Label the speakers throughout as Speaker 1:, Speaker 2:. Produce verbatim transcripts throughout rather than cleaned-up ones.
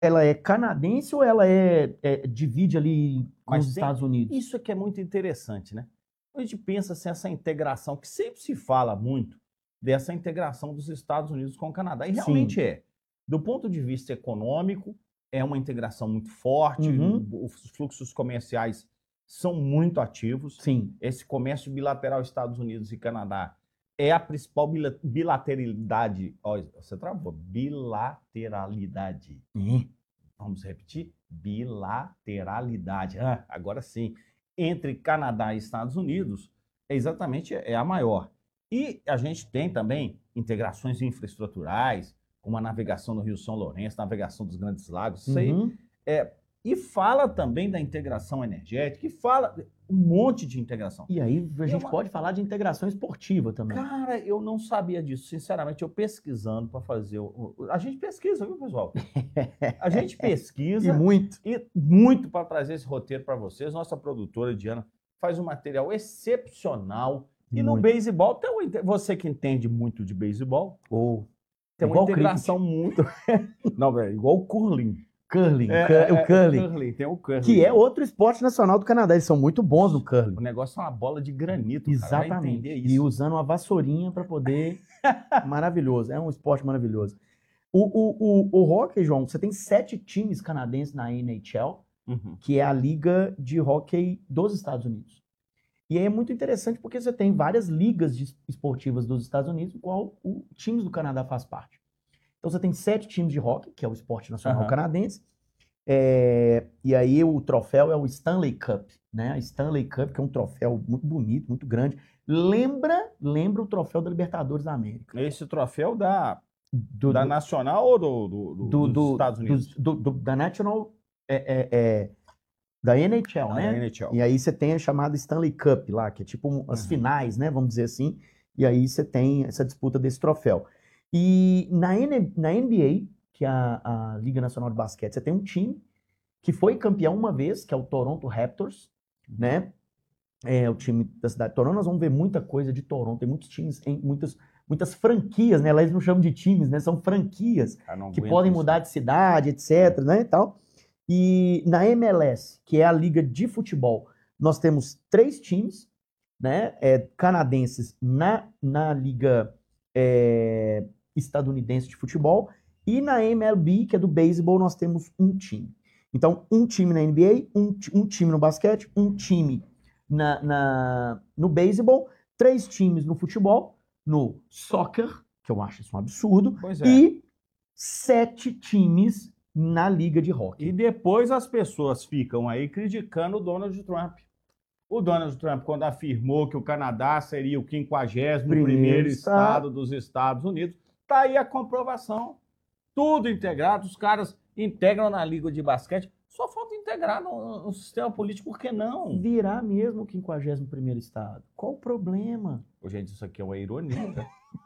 Speaker 1: ela é canadense ou ela é, é divide ali com
Speaker 2: Mas
Speaker 1: os
Speaker 2: tem-
Speaker 1: Estados Unidos?
Speaker 2: Isso é que é muito interessante, né? A gente pensa assim, essa integração, que sempre se fala muito dessa integração dos Estados Unidos com o Canadá, e realmente
Speaker 1: Sim.
Speaker 2: é. Do ponto de vista econômico, é uma integração muito forte,
Speaker 1: Uhum.
Speaker 2: os fluxos comerciais são muito ativos.
Speaker 1: Sim.
Speaker 2: Esse comércio bilateral Estados Unidos e Canadá é a principal bila- bilateralidade. Ó, você travou. Bilateralidade.
Speaker 1: É.
Speaker 2: Vamos repetir? Bilateralidade. Ah, agora sim. Entre Canadá e Estados Unidos, é exatamente é a maior. E a gente tem também integrações infraestruturais, como a navegação no Rio São Lourenço, navegação dos Grandes Lagos, isso aí.
Speaker 1: Uhum.
Speaker 2: É, e fala também da integração energética, e fala um monte de integração.
Speaker 1: E aí a
Speaker 2: E
Speaker 1: gente
Speaker 2: uma-
Speaker 1: pode falar de integração esportiva também.
Speaker 2: Cara, eu não sabia disso, sinceramente, eu pesquisando para fazer. O, o- a gente pesquisa, viu, pessoal? A gente pesquisa.
Speaker 1: E muito.
Speaker 2: E muito para trazer esse roteiro para vocês. Nossa produtora, Diana, faz um material excepcional. E no
Speaker 1: Muito.
Speaker 2: beisebol, tem um inte- você que entende muito de beisebol,
Speaker 1: Ou
Speaker 2: tem uma
Speaker 1: igual
Speaker 2: integração muito. Não, é igual o curling.
Speaker 1: curling,
Speaker 2: É,
Speaker 1: cu-
Speaker 2: é,
Speaker 1: o
Speaker 2: é,
Speaker 1: curling,
Speaker 2: curling, tem o curling.
Speaker 1: que é outro esporte nacional do Canadá. Eles são muito bons no curling.
Speaker 2: O negócio é uma bola de granito, cara. Vai
Speaker 1: Exatamente.
Speaker 2: entender
Speaker 1: E
Speaker 2: isso.
Speaker 1: usando uma vassourinha para poder. Maravilhoso. É um esporte maravilhoso. O, o, o, o hockey, João, você tem sete times canadenses na N H L,
Speaker 2: Uhum.
Speaker 1: que é a liga de hockey dos Estados Unidos. E aí é muito interessante porque você tem várias ligas de- esportivas dos Estados Unidos, no qual o times do Canadá faz parte. Então você tem sete times de hockey, que é o esporte nacional
Speaker 2: Aham.
Speaker 1: canadense. É, e aí o troféu é o Stanley Cup, né? A Stanley Cup, que é um troféu muito bonito, muito grande. Lembra, lembra o troféu da Libertadores da América.
Speaker 2: Esse troféu da,
Speaker 1: Do,
Speaker 2: da
Speaker 1: do-
Speaker 2: Nacional ou do, do- do-
Speaker 1: do-
Speaker 2: dos
Speaker 1: do-
Speaker 2: Estados Unidos?
Speaker 1: dos- do- do- da National, é, é, é, da N H L,
Speaker 2: Ah,
Speaker 1: né?
Speaker 2: da N H L.
Speaker 1: E aí você tem a chamada Stanley Cup lá, que é tipo um- as
Speaker 2: Uhum.
Speaker 1: finais, né? Vamos dizer assim. E aí você tem essa disputa desse troféu. E na, N- na N B A, que é a, a Liga Nacional de Basquete, você tem um time que foi campeão uma vez, que é o Toronto Raptors, né? É o time da cidade de Toronto. Nós vamos ver muita coisa de Toronto. Tem muitos times, em, muitas, muitas franquias, né? Lá eles não chamam de times, né? São franquias
Speaker 2: Cara, não
Speaker 1: que
Speaker 2: aguento
Speaker 1: podem
Speaker 2: isso.
Speaker 1: mudar de cidade, etc, né, e tal. E na M L S, que é a liga de futebol, nós temos três times, né, é, canadenses na, na liga é, estadunidense de futebol, e na M L B, que é do beisebol, nós temos um time. Então, um time na N B A, um, ti- um time no basquete, um time na, na- no beisebol, três times no futebol, no soccer, que eu acho isso um absurdo,
Speaker 2: Pois é.
Speaker 1: e sete times na liga de hockey.
Speaker 2: E depois as pessoas ficam aí criticando o Donald Trump. O Donald Trump, quando afirmou que o Canadá seria o quinquagésimo primeiro
Speaker 1: Primeiro
Speaker 2: estado
Speaker 1: estado.
Speaker 2: dos Estados Unidos, tá aí a comprovação. Tudo integrado, os caras integram na liga de basquete. Só falta integrar no, no sistema político, por que não?
Speaker 1: Virar mesmo o quinquagésimo primeiro estado. Qual o problema?
Speaker 2: Ô, gente, isso aqui é uma ironia, né?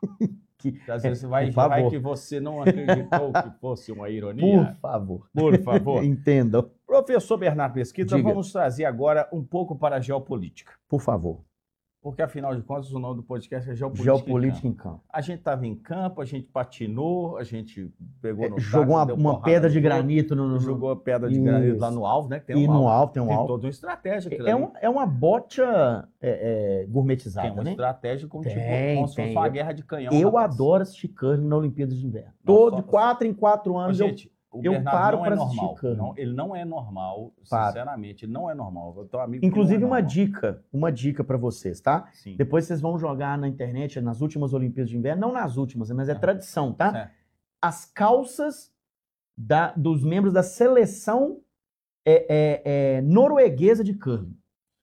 Speaker 1: Que,
Speaker 2: Às vezes vai,
Speaker 1: por
Speaker 2: vai
Speaker 1: favor.
Speaker 2: que você não acreditou que fosse uma
Speaker 1: por
Speaker 2: ironia.
Speaker 1: favor.
Speaker 2: Por favor.
Speaker 1: Entendam.
Speaker 2: Professor Bernardo Mesquita,
Speaker 1: Diga.
Speaker 2: vamos trazer agora um pouco para a geopolítica.
Speaker 1: Por favor.
Speaker 2: Porque, afinal de contas, o nome do podcast é Geopolítica.
Speaker 1: Geopolítica
Speaker 2: em
Speaker 1: em campo.
Speaker 2: Campo. A gente estava em campo, a gente patinou, a gente pegou no
Speaker 1: Jogou
Speaker 2: taco,
Speaker 1: uma,
Speaker 2: deu
Speaker 1: uma
Speaker 2: porrada
Speaker 1: pedra
Speaker 2: no
Speaker 1: de
Speaker 2: outro,
Speaker 1: granito no, no,
Speaker 2: Jogou a pedra de
Speaker 1: Isso.
Speaker 2: granito lá no alvo, né? que Tem
Speaker 1: e
Speaker 2: um
Speaker 1: no
Speaker 2: alvo.
Speaker 1: alto, tem um
Speaker 2: Tem
Speaker 1: alto.
Speaker 2: toda uma estratégia. aquilo
Speaker 1: É,
Speaker 2: ali.
Speaker 1: um, é uma bocha é, é, gourmetizada,
Speaker 2: Tem uma
Speaker 1: né?
Speaker 2: estratégia como, tipo,
Speaker 1: Tem,
Speaker 2: como se fosse
Speaker 1: tem.
Speaker 2: uma guerra de canhão.
Speaker 1: Eu
Speaker 2: rapaz.
Speaker 1: adoro assistir curling na Olimpíada de Inverno.
Speaker 2: Não,
Speaker 1: Todo,
Speaker 2: só-
Speaker 1: de quatro em quatro
Speaker 2: Mas,
Speaker 1: anos eu
Speaker 2: gente, o
Speaker 1: eu
Speaker 2: Bernardo
Speaker 1: paro
Speaker 2: não é
Speaker 1: pra assistir
Speaker 2: normal.
Speaker 1: curling.
Speaker 2: Não, ele não é normal,
Speaker 1: Paro.
Speaker 2: sinceramente, ele não é normal. Eu tenho um amigo que
Speaker 1: Inclusive,
Speaker 2: não é
Speaker 1: uma
Speaker 2: normal.
Speaker 1: dica, uma dica para vocês, tá?
Speaker 2: Sim.
Speaker 1: Depois vocês vão jogar na internet, nas últimas Olimpíadas de Inverno, não nas últimas, mas é
Speaker 2: Ah.
Speaker 1: tradição, tá?
Speaker 2: Certo.
Speaker 1: As calças da- dos membros da seleção é, é, é, norueguesa de curling.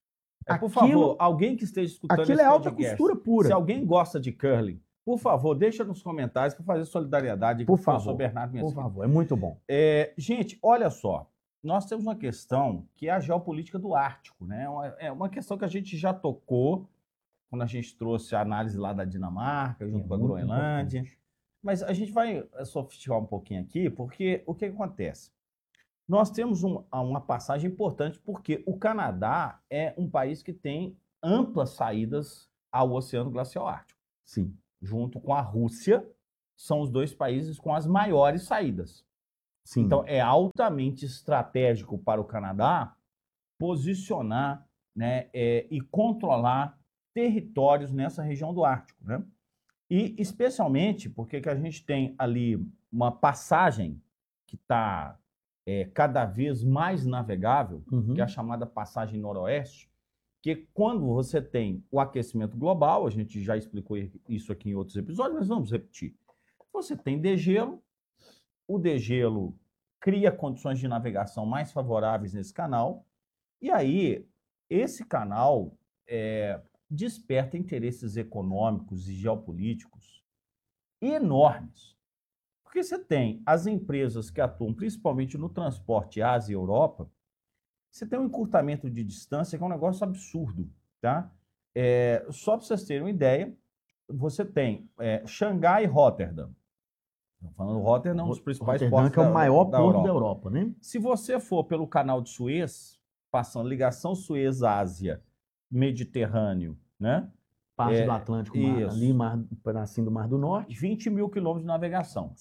Speaker 2: É, por
Speaker 1: Aquilo-
Speaker 2: favor, alguém que esteja escutando
Speaker 1: Aquilo
Speaker 2: esse
Speaker 1: é alta
Speaker 2: podcast,
Speaker 1: costura pura.
Speaker 2: se alguém gosta de curling, por favor, deixa nos comentários para fazer solidariedade com
Speaker 1: Por
Speaker 2: o professor
Speaker 1: favor,
Speaker 2: Bernardo
Speaker 1: Por
Speaker 2: Mesquita.
Speaker 1: favor, é muito bom.
Speaker 2: É, gente, olha só, nós temos uma questão que é a geopolítica do Ártico, né? Uma- É uma questão que a gente já tocou quando a gente trouxe a análise lá da Dinamarca, junto
Speaker 1: É
Speaker 2: com a
Speaker 1: muito
Speaker 2: Groenlândia.
Speaker 1: importante.
Speaker 2: Mas a gente vai eh, sofisticar um pouquinho aqui, porque o que que acontece? Nós temos um- uma passagem importante, porque o Canadá é um país que tem amplas saídas ao Oceano Glacial Ártico.
Speaker 1: Sim.
Speaker 2: Junto com a Rússia, são os dois países com as maiores saídas.
Speaker 1: Sim.
Speaker 2: Então, é altamente estratégico para o Canadá posicionar, né, é, e controlar territórios nessa região do Ártico, né? E especialmente porque que a gente tem ali uma passagem que está é, cada vez mais navegável,
Speaker 1: Uhum.
Speaker 2: que é a chamada passagem noroeste, que quando você tem o aquecimento global, a gente já explicou isso aqui em outros episódios, mas vamos repetir. Você tem degelo, o degelo cria condições de navegação mais favoráveis nesse canal, e aí esse canal é, desperta interesses econômicos e geopolíticos enormes. Porque você tem as empresas que atuam principalmente no transporte Ásia e Europa, você tem um encurtamento de distância que é um negócio absurdo, tá? É, só para vocês terem uma ideia, você tem é, Xangai e Rotterdam. Estou falando Rotterdam, um dos principais
Speaker 1: Rotterdam,
Speaker 2: portos
Speaker 1: que é o
Speaker 2: da,
Speaker 1: maior
Speaker 2: da
Speaker 1: porto
Speaker 2: Europa.
Speaker 1: da Europa, né?
Speaker 2: Se você for pelo canal de Suez, passando ligação Suez-Ásia, Mediterrâneo, né?
Speaker 1: Parte
Speaker 2: É,
Speaker 1: do Atlântico, mar, ali,
Speaker 2: isso.
Speaker 1: mar, assim do Mar do Norte.
Speaker 2: vinte mil quilômetros de navegação.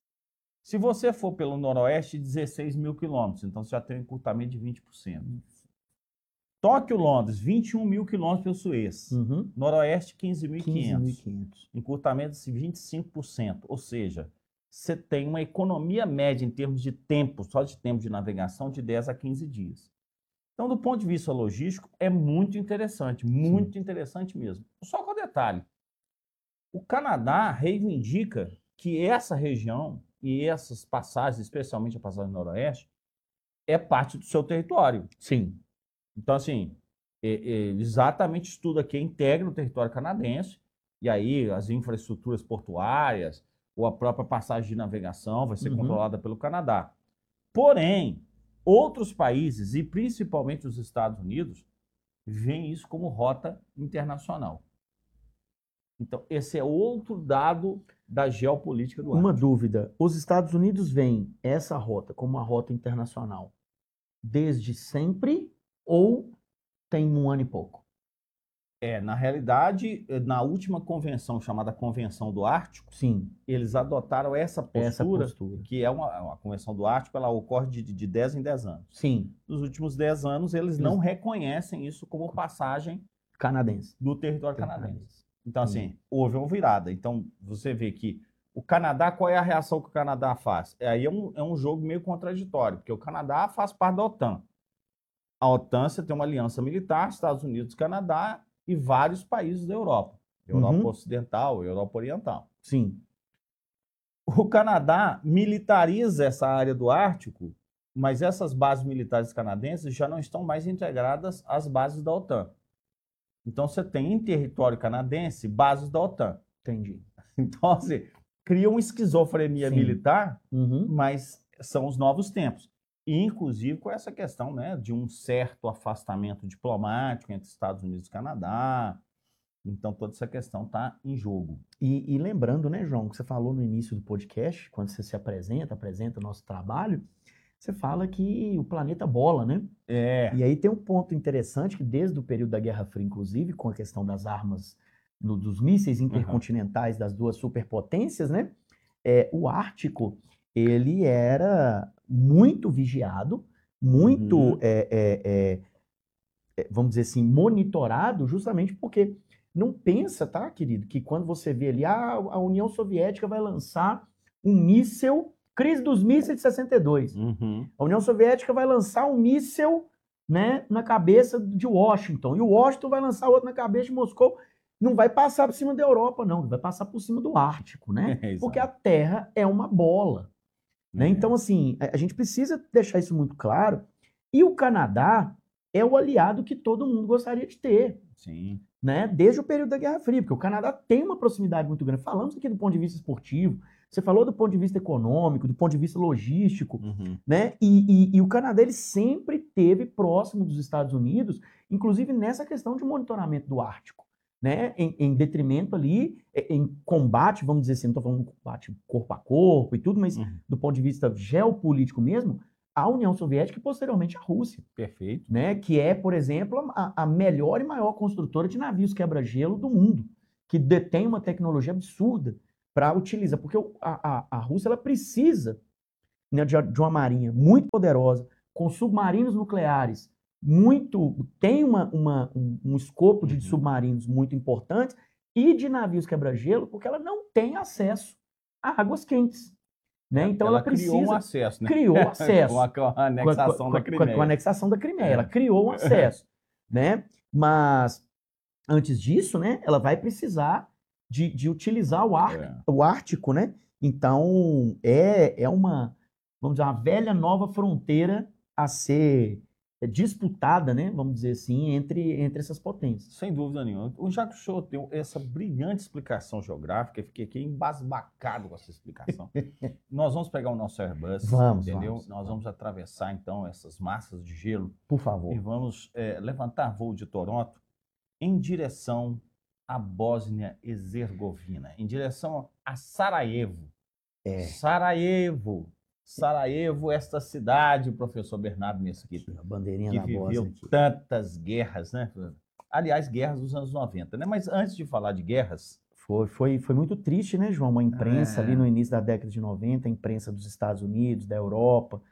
Speaker 2: Se você for pelo noroeste, dezesseis mil quilômetros. Então, você já tem um encurtamento de vinte por cento. Tóquio, Londres, vinte e um mil quilômetros pelo Suez.
Speaker 1: Uhum.
Speaker 2: Noroeste, quinze mil e
Speaker 1: quinze mil e
Speaker 2: quinhentos.
Speaker 1: quinhentos.
Speaker 2: Encurtamento de vinte e cinco por cento. Ou seja, você tem uma economia média em termos de tempo, só de tempo de navegação, de dez a quinze dias. Então, do ponto de vista logístico, é muito interessante, muito Sim. interessante mesmo. Só com o detalhe, o Canadá reivindica que essa região e essas passagens, especialmente a passagem noroeste, é parte do seu território.
Speaker 1: Sim.
Speaker 2: Então, assim, é, é, exatamente isso tudo aqui integra o território canadense, e aí as infraestruturas portuárias ou a própria passagem de navegação vai ser uhum. controlada pelo Canadá. Porém, outros países, e principalmente os Estados Unidos, veem isso como rota internacional. Então, esse é outro dado da geopolítica do
Speaker 1: Uma
Speaker 2: Ártico.
Speaker 1: dúvida, os Estados Unidos veem essa rota como uma rota internacional desde sempre ou tem um ano e pouco?
Speaker 2: É, na realidade, na última convenção, chamada Convenção do Ártico,
Speaker 1: Sim.
Speaker 2: eles adotaram essa postura,
Speaker 1: essa postura.
Speaker 2: que é uma, a Convenção do Ártico, ela ocorre de, de dez em dez anos.
Speaker 1: Sim.
Speaker 2: Nos últimos dez anos, eles, eles... não reconhecem isso como passagem
Speaker 1: canadense
Speaker 2: do território canadense. canadense. Então,
Speaker 1: Sim.
Speaker 2: assim, houve uma virada. Então, você vê que o Canadá, qual é a reação que o Canadá faz? É, aí é um, é um jogo meio contraditório, porque o Canadá faz parte da OTAN. A OTAN, você tem uma aliança militar, Estados Unidos, Canadá e vários países da Europa. Europa uhum. Ocidental, Europa Oriental.
Speaker 1: Sim.
Speaker 2: O Canadá militariza essa área do Ártico, mas essas bases militares canadenses já não estão mais integradas às bases da OTAN. Então, você tem em território canadense bases da OTAN.
Speaker 1: Entendi.
Speaker 2: Então, assim, cria uma esquizofrenia Sim. militar,
Speaker 1: uhum.
Speaker 2: mas são os novos tempos. E, inclusive, com essa questão, né, de um certo afastamento diplomático entre Estados Unidos e Canadá. Então, toda essa questão está em jogo.
Speaker 1: E, e lembrando, né, João, que você falou no início do podcast, quando você se apresenta, apresenta o nosso trabalho, você fala que o planeta bola, né?
Speaker 2: É.
Speaker 1: E aí tem um ponto interessante que desde o período da Guerra Fria, inclusive, com a questão das armas, no, dos mísseis intercontinentais uhum. das duas superpotências, né? É, o Ártico, ele era muito vigiado, muito, uhum. é, é, é, vamos dizer assim, monitorado, justamente porque não pensa, tá, querido, que quando você vê ali, ah, a União Soviética vai lançar um míssil, crise dos mísseis de sessenta e dois.
Speaker 2: Uhum.
Speaker 1: A União Soviética vai lançar um míssil, né, na cabeça de Washington, e o Washington vai lançar outro na cabeça de Moscou. Não vai passar por cima da Europa, não, vai passar por cima do Ártico, né?
Speaker 2: É,
Speaker 1: porque a Terra é uma bola. Né?
Speaker 2: É.
Speaker 1: Então, assim, a gente precisa deixar isso muito claro. E o Canadá é o aliado que todo mundo gostaria de ter.
Speaker 2: Sim.
Speaker 1: Né? Desde o período da Guerra Fria, porque o Canadá tem uma proximidade muito grande. Falamos aqui do ponto de vista esportivo, você falou do ponto de vista econômico, do ponto de vista logístico,
Speaker 2: uhum.
Speaker 1: né? E, e, e o Canadá ele sempre esteve próximo dos Estados Unidos, inclusive nessa questão de monitoramento do Ártico, né? Em, em detrimento ali, em combate, vamos dizer assim, não estou falando de combate corpo a corpo e tudo, mas
Speaker 2: uhum.
Speaker 1: do ponto de vista geopolítico mesmo, a União Soviética e posteriormente a Rússia.
Speaker 2: Perfeito.
Speaker 1: Né? Que é, por exemplo, a, a melhor e maior construtora de navios quebra-gelo do mundo, que detém uma tecnologia absurda para utilizar, porque a, a, a Rússia ela precisa né, de, de uma marinha muito poderosa, com submarinos nucleares muito, tem uma, uma, um, um escopo de
Speaker 2: Uhum.
Speaker 1: submarinos muito importantes e de navios quebra-gelo, porque ela não tem acesso a águas quentes. Né? Então ela,
Speaker 2: ela
Speaker 1: precisa,
Speaker 2: criou um acesso, né?
Speaker 1: Criou acesso.
Speaker 2: com, a, com a anexação
Speaker 1: com a,
Speaker 2: da
Speaker 1: com,
Speaker 2: Crimeia.
Speaker 1: Com a anexação da Crimeia.
Speaker 2: É.
Speaker 1: Ela criou um acesso. Né? Mas, antes disso, né, ela vai precisar de, de utilizar o, ar,
Speaker 2: É.
Speaker 1: o Ártico, né? Então, é, é uma, vamos dizer, uma velha nova fronteira a ser disputada, né? Vamos dizer assim, entre, entre essas potências.
Speaker 2: Sem dúvida nenhuma. Já que o senhor deu essa brilhante explicação geográfica, eu fiquei aqui embasbacado com essa explicação. Nós vamos pegar o nosso Airbus,
Speaker 1: vamos,
Speaker 2: entendeu?
Speaker 1: Vamos,
Speaker 2: Nós
Speaker 1: vamos.
Speaker 2: vamos atravessar, então, essas massas de gelo.
Speaker 1: Por favor.
Speaker 2: E vamos é, levantar voo de Toronto em direção à Bósnia-Herzegovina, em direção a Sarajevo.
Speaker 1: É.
Speaker 2: Sarajevo. Sarajevo, esta cidade, professor Bernardo Mesquita,
Speaker 1: a bandeirinha
Speaker 2: que
Speaker 1: da
Speaker 2: viveu
Speaker 1: Bósnia aqui.
Speaker 2: tantas guerras, né? Aliás, guerras dos anos noventa, né? Mas antes de falar de guerras...
Speaker 1: Foi, foi, foi muito triste, né, João? A imprensa
Speaker 2: É.
Speaker 1: ali no início da década de noventa, a imprensa dos Estados Unidos, da Europa,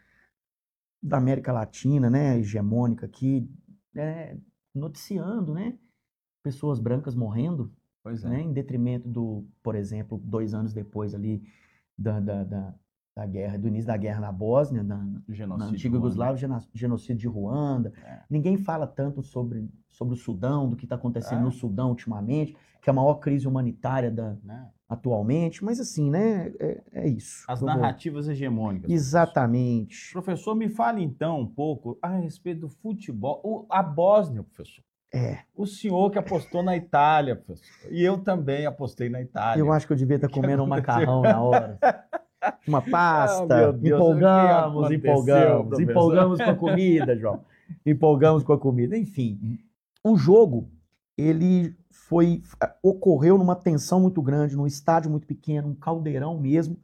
Speaker 1: da América Latina, né, hegemônica aqui, né, noticiando, né, pessoas brancas morrendo,
Speaker 2: Pois é.
Speaker 1: né, em detrimento do, por exemplo, dois anos depois ali da, da, da, da guerra, do início da guerra na Bósnia, na, na antiga Iugoslávia, genocídio de Ruanda.
Speaker 2: É.
Speaker 1: Ninguém fala tanto sobre, sobre o Sudão, do que está acontecendo
Speaker 2: É.
Speaker 1: no Sudão ultimamente, que é a maior crise humanitária da,
Speaker 2: Né?
Speaker 1: atualmente, mas assim, né, é, é isso.
Speaker 2: As
Speaker 1: Vamos...
Speaker 2: narrativas hegemônicas.
Speaker 1: Exatamente.
Speaker 2: Professor. professor, me fale então um pouco a respeito do futebol, o, a Bósnia, professor.
Speaker 1: É.
Speaker 2: O senhor que apostou na Itália, professor. E eu também apostei na Itália.
Speaker 1: Eu acho que eu devia estar comendo um macarrão na hora. Uma pasta.
Speaker 2: Ah, meu Deus,
Speaker 1: empolgamos,
Speaker 2: o que
Speaker 1: empolgamos.
Speaker 2: aconteceu,
Speaker 1: Empolgamos com a comida, João. Empolgamos com a comida. Enfim, o jogo, ele foi, ocorreu numa tensão muito grande, num estádio muito pequeno, um caldeirão mesmo.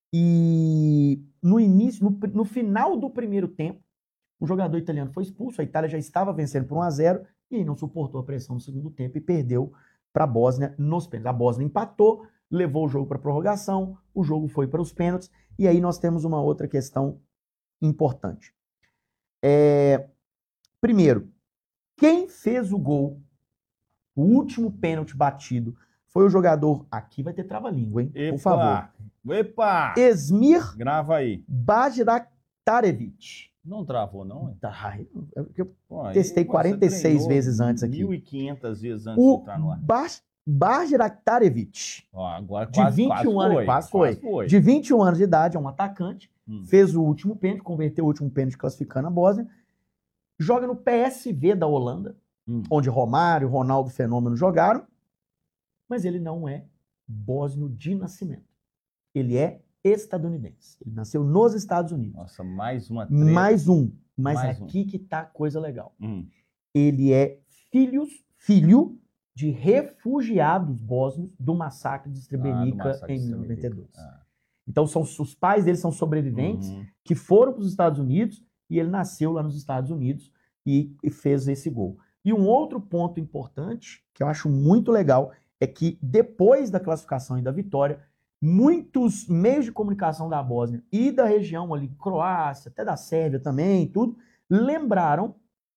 Speaker 1: E no início, no, no final do primeiro tempo, um jogador italiano foi expulso, a Itália já estava vencendo por um a zero, e aí não suportou a pressão no segundo tempo e perdeu para a Bósnia nos pênaltis. A Bósnia empatou, levou o jogo para a prorrogação, o jogo foi para os pênaltis, e aí nós temos uma outra questão importante. É, primeiro, quem fez o gol, o último pênalti batido, foi o jogador, aqui vai ter trava-língua, hein?
Speaker 2: Epa,
Speaker 1: por favor.
Speaker 2: Epa!
Speaker 1: Esmir
Speaker 2: Grava aí.
Speaker 1: Bajraktarevic.
Speaker 2: Não travou, não?
Speaker 1: Tá, eu
Speaker 2: Pô,
Speaker 1: testei
Speaker 2: aí, pô,
Speaker 1: quarenta e seis
Speaker 2: você
Speaker 1: vezes antes aqui.
Speaker 2: mil e quinhentas vezes antes
Speaker 1: O
Speaker 2: de entrar no ar.
Speaker 1: Bajraktarevic,
Speaker 2: Ó, agora
Speaker 1: de
Speaker 2: quase,
Speaker 1: vinte e um
Speaker 2: quase
Speaker 1: anos,
Speaker 2: foi,
Speaker 1: quase foi.
Speaker 2: foi.
Speaker 1: De vinte e um anos de idade, é um atacante,
Speaker 2: Hum.
Speaker 1: fez o último pênalti, converteu o último pênalti classificando a Bósnia, joga no P S V da Holanda,
Speaker 2: Hum.
Speaker 1: onde Romário, Ronaldo Fenômeno jogaram, mas ele não é bósnio de nascimento. Ele é estadunidense. Ele nasceu nos Estados Unidos.
Speaker 2: Nossa, mais uma treta.
Speaker 1: Mais um. Mas
Speaker 2: Mais
Speaker 1: aqui um. que tá a coisa legal.
Speaker 2: Hum.
Speaker 1: Ele é filhos, filho de refugiados bósnios do massacre de Srebrenica
Speaker 2: ah, massacre
Speaker 1: em
Speaker 2: de
Speaker 1: mil novecentos e noventa e dois.
Speaker 2: Ah.
Speaker 1: Então, são, os pais dele são sobreviventes
Speaker 2: uhum.
Speaker 1: que foram para os Estados Unidos e ele nasceu lá nos Estados Unidos e, e fez esse gol. E um outro ponto importante, que eu acho muito legal, é que depois da classificação e da vitória, muitos meios de comunicação da Bósnia e da região ali, Croácia, até da Sérvia também, tudo, lembraram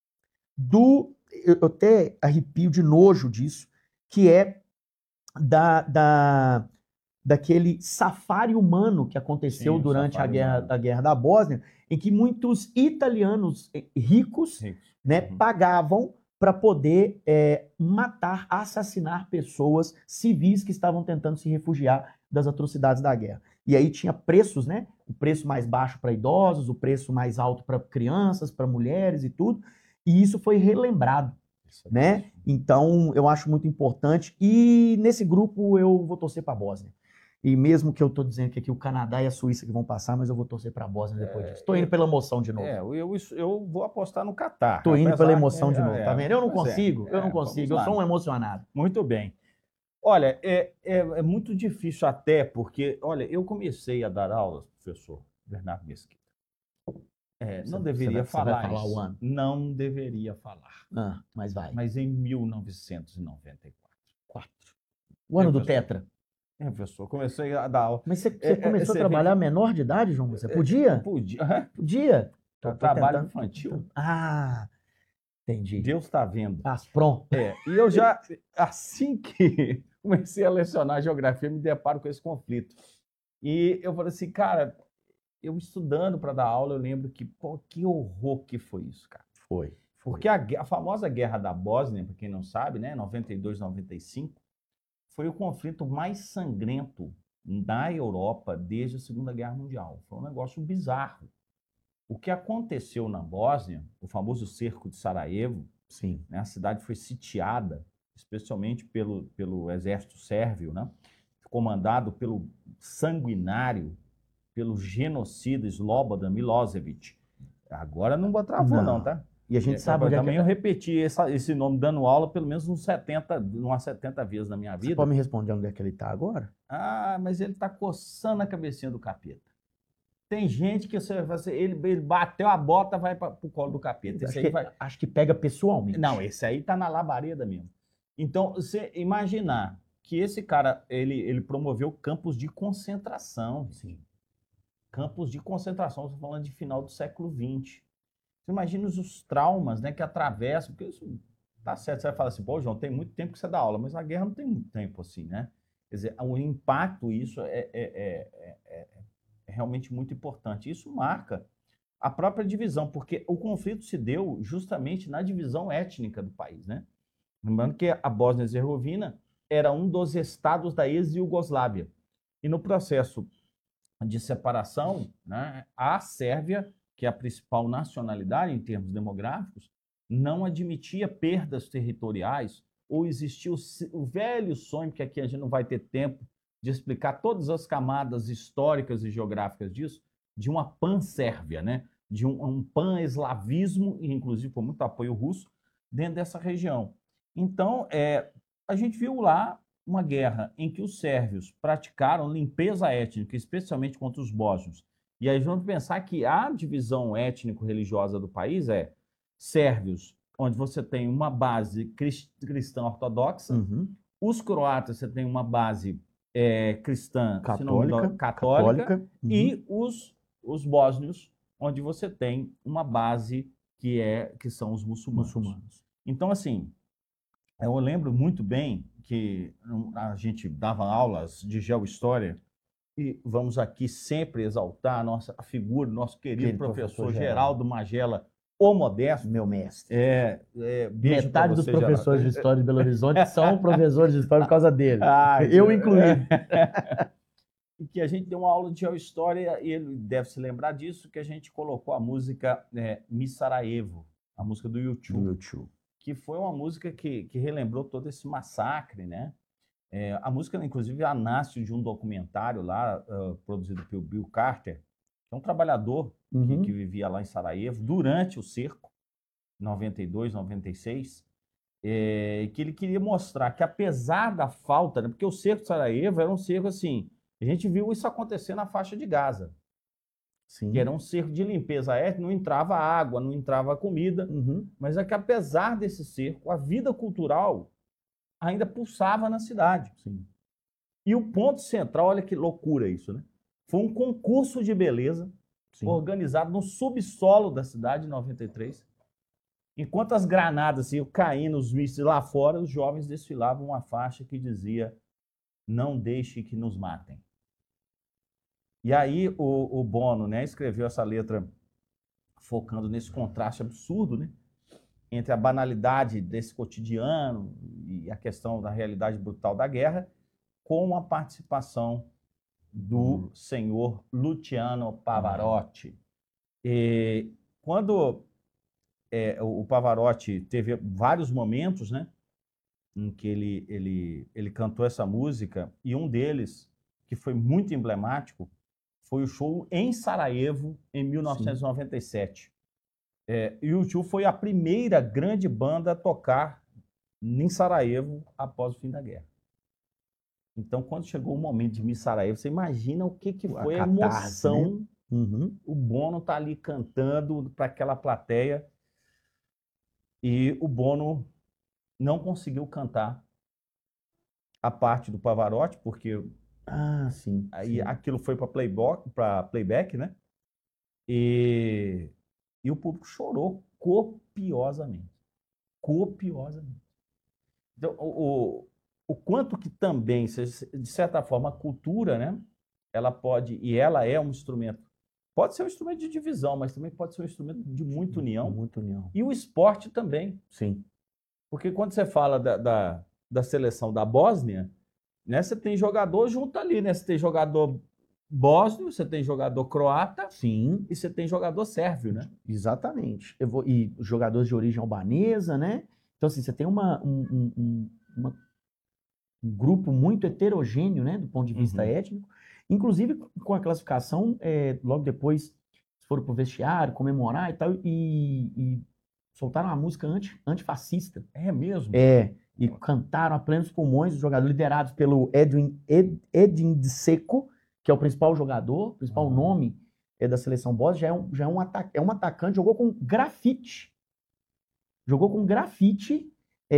Speaker 1: do, eu até arrepio de nojo disso, que é da, da, daquele safari humano que aconteceu Sim, durante a guerra, a guerra da Bósnia, em que muitos italianos ricos, ricos. Né, uhum. pagavam para poder é, matar, assassinar pessoas civis que estavam tentando se refugiar das atrocidades da guerra. E aí tinha preços, né? O preço mais baixo para idosos, o preço mais alto para crianças, para mulheres e tudo. E isso foi relembrado, isso é né? Isso. Então, eu acho muito importante. E nesse grupo eu vou torcer para a Bósnia. E mesmo que eu estou dizendo que aqui o Canadá e a Suíça que vão passar, mas eu vou torcer para a Bósnia depois é, disso. Estou indo pela emoção de novo.
Speaker 2: É, eu, eu vou apostar no Catar.
Speaker 1: Estou indo pela emoção de novo,
Speaker 2: é,
Speaker 1: tá vendo? Eu não consigo,
Speaker 2: é,
Speaker 1: eu não consigo, eu sou um emocionado.
Speaker 2: Muito bem. Olha, é, é, é muito difícil até porque, olha, eu comecei a dar aulas, professor Bernardo Mesquita. É, não
Speaker 1: você,
Speaker 2: deveria
Speaker 1: você
Speaker 2: falar,
Speaker 1: vai falar
Speaker 2: isso.
Speaker 1: o ano.
Speaker 2: Não deveria falar.
Speaker 1: Ah, mas vai.
Speaker 2: Mas em mil novecentos e noventa e quatro.
Speaker 1: Quatro. O ano é, do Tetra.
Speaker 2: É, professor, comecei a dar aula.
Speaker 1: Mas você, você
Speaker 2: É, é,
Speaker 1: começou
Speaker 2: você
Speaker 1: a trabalhar
Speaker 2: vê
Speaker 1: menor de idade, João? Você
Speaker 2: que-
Speaker 1: podia?
Speaker 2: podia.
Speaker 1: Podia. Tô,
Speaker 2: Tra-
Speaker 1: tô
Speaker 2: Trabalho
Speaker 1: tentando, tô
Speaker 2: infantil,
Speaker 1: tentando. Ah, entendi.
Speaker 2: Deus está vendo.
Speaker 1: Ah, pronto.
Speaker 2: É, e eu já, assim que comecei a lecionar geografia, me deparo com esse conflito. E eu falei assim, cara, eu estudando para dar aula, eu lembro que, pô, que horror que foi isso, cara.
Speaker 1: Foi, foi.
Speaker 2: Porque a, gue- a famosa Guerra da Bósnia, para quem não sabe, né, noventa e dois, noventa e cinco, foi o conflito mais sangrento na Europa desde a Segunda Guerra Mundial. Foi um negócio bizarro. O que aconteceu na Bósnia, o famoso cerco de Sarajevo,
Speaker 1: Sim.
Speaker 2: né, a cidade foi sitiada, especialmente pelo, pelo exército sérvio, né, comandado pelo sanguinário, pelo genocida Slobodan Milosevic. Agora não travou não,
Speaker 1: Não.
Speaker 2: tá?
Speaker 1: E a gente
Speaker 2: É,
Speaker 1: sabe onde é que...
Speaker 2: também eu repeti essa- esse nome dando aula pelo menos uns setenta, umas setenta vezes na minha
Speaker 1: Você
Speaker 2: vida.
Speaker 1: pode me responder onde é que ele tá agora?
Speaker 2: Ah, mas ele tá coçando a cabecinha do capeta. Tem gente que você, você ele, ele bateu a bota, vai para o colo do capeta. Esse
Speaker 1: Acho
Speaker 2: aí
Speaker 1: que,
Speaker 2: vai...
Speaker 1: acho que pega pessoalmente.
Speaker 2: Não, esse aí tá na labareda mesmo. Então, você imaginar que esse cara, ele, ele promoveu campos de concentração.
Speaker 1: Sim.
Speaker 2: Campos de concentração, estou falando de final do século vinte. Você imagina os traumas, né, que atravessam, porque isso tá certo, você vai falar assim, pô, João, tem muito tempo que você dá aula, mas a guerra não tem muito tempo assim, né? Quer dizer, o impacto, isso é, é, é, é, é realmente muito importante. Isso marca a própria divisão, porque o conflito se deu justamente na divisão étnica do país, né? Lembrando que a Bósnia-Herzegovina era um dos estados da ex-Iugoslávia. E no processo de separação, né, a Sérvia, que é a principal nacionalidade em termos demográficos, não admitia perdas territoriais, ou existia o, o velho sonho, que aqui a gente não vai ter tempo de explicar todas as camadas históricas e geográficas disso, de uma pan-sérvia, né? De um, um pan-eslavismo, e inclusive com muito apoio russo, dentro dessa região. Então, é, a gente viu lá uma guerra em que os sérvios praticaram limpeza étnica, especialmente contra os bósnios. E aí vamos pensar que a divisão étnico-religiosa do país é sérvios, onde você tem uma base cristã ortodoxa,
Speaker 1: Uhum.
Speaker 2: os croatas você tem uma base é, cristã
Speaker 1: Católica,
Speaker 2: engano, católica,
Speaker 1: católica. Uhum.
Speaker 2: E os, os bósnios, onde você tem uma base que, é, que são os muçulmanos.
Speaker 1: Muçulmanos.
Speaker 2: Então, assim, eu lembro muito bem que a gente dava aulas de geohistória e vamos aqui sempre exaltar a nossa a figura do nosso querido
Speaker 1: Querido
Speaker 2: professor,
Speaker 1: professor
Speaker 2: Geraldo Magela, o Modesto.
Speaker 1: Meu mestre.
Speaker 2: É, é, beijo pra
Speaker 1: Metade dos
Speaker 2: você,
Speaker 1: professores
Speaker 2: Geraldo.
Speaker 1: de história de Belo Horizonte são professores de história por causa dele.
Speaker 2: Ai,
Speaker 1: Eu incluído.
Speaker 2: E que a gente deu uma aula de geohistória e ele deve se lembrar disso, que a gente colocou a música é, Mi Sarajevo, a música do U dois.
Speaker 1: Do YouTube.
Speaker 2: Que foi uma música que, que relembrou todo esse massacre, né? É, a música, inclusive, ela nasce de um documentário lá, uh, produzido pelo Bill Carter, que é um trabalhador
Speaker 1: Uhum.
Speaker 2: que, que vivia lá em Sarajevo durante o cerco, noventa e dois, noventa e seis, é, que ele queria mostrar que, apesar da falta, né, porque o cerco de Sarajevo era um cerco assim, a gente viu isso acontecer na faixa de Gaza.
Speaker 1: Sim.
Speaker 2: Que era um cerco de limpeza étnica, não entrava água, não entrava comida,
Speaker 1: Uhum.
Speaker 2: mas é que apesar desse cerco, a vida cultural ainda pulsava na cidade.
Speaker 1: Sim.
Speaker 2: E o ponto central, olha que loucura isso, né? Foi um concurso de beleza
Speaker 1: Sim.
Speaker 2: organizado no subsolo da cidade em noventa e três. Enquanto as granadas iam caindo, os mísseis lá fora, os jovens desfilavam uma faixa que dizia: não deixe que nos matem. E aí o, o Bono, né, escreveu essa letra focando nesse contraste absurdo, né, entre a banalidade desse cotidiano e a questão da realidade brutal da guerra, com a participação do hum. senhor Luciano Pavarotti. E quando é, o Pavarotti teve vários momentos, né, em que ele, ele, ele cantou essa música, e um deles, que foi muito emblemático, foi o show em Sarajevo, em mil novecentos e noventa e sete. É, e o U dois foi a primeira grande banda a tocar em Sarajevo após o fim da guerra. Então, quando chegou o momento de Mi Sarajevo, você imagina o que, que foi a, a emoção. Né? Uhum. O Bono tá ali cantando para aquela plateia e o Bono não conseguiu cantar a parte do Pavarotti, porque
Speaker 1: Ah, sim.
Speaker 2: Aí
Speaker 1: sim.
Speaker 2: aquilo foi para playback, para playback, né? E, e o público chorou copiosamente. Copiosamente. Então, o, o, o quanto que também, de certa forma, a cultura, né? Ela pode, e ela é um instrumento, pode ser um instrumento de divisão, mas também pode ser um instrumento de muita união.
Speaker 1: Muita união.
Speaker 2: E o esporte também.
Speaker 1: Sim.
Speaker 2: Porque quando você fala da, da, da seleção da Bósnia, né, você tem jogador junto ali, né? Você tem jogador bósnio, você tem jogador croata.
Speaker 1: Sim.
Speaker 2: E você tem jogador sérvio, né?
Speaker 1: Exatamente. Eu vou, e jogadores de origem albanesa, né? Então, assim, você tem uma, um, um, uma, um grupo muito heterogêneo, né? Do ponto de vista
Speaker 2: Uhum.
Speaker 1: étnico. Inclusive, com a classificação, é, logo depois foram pro vestiário, comemorar e tal, e, e soltaram uma música anti, antifascista.
Speaker 2: É mesmo?
Speaker 1: É, e cantaram a plenos pulmões, os jogadores liderados pelo Edwin, Ed, Edin Dzeko, que é o principal jogador, o principal
Speaker 2: Ah.
Speaker 1: nome é da seleção bósnia, já é um, já é um, atac, é um atacante, jogou com grafite. Jogou com grafite,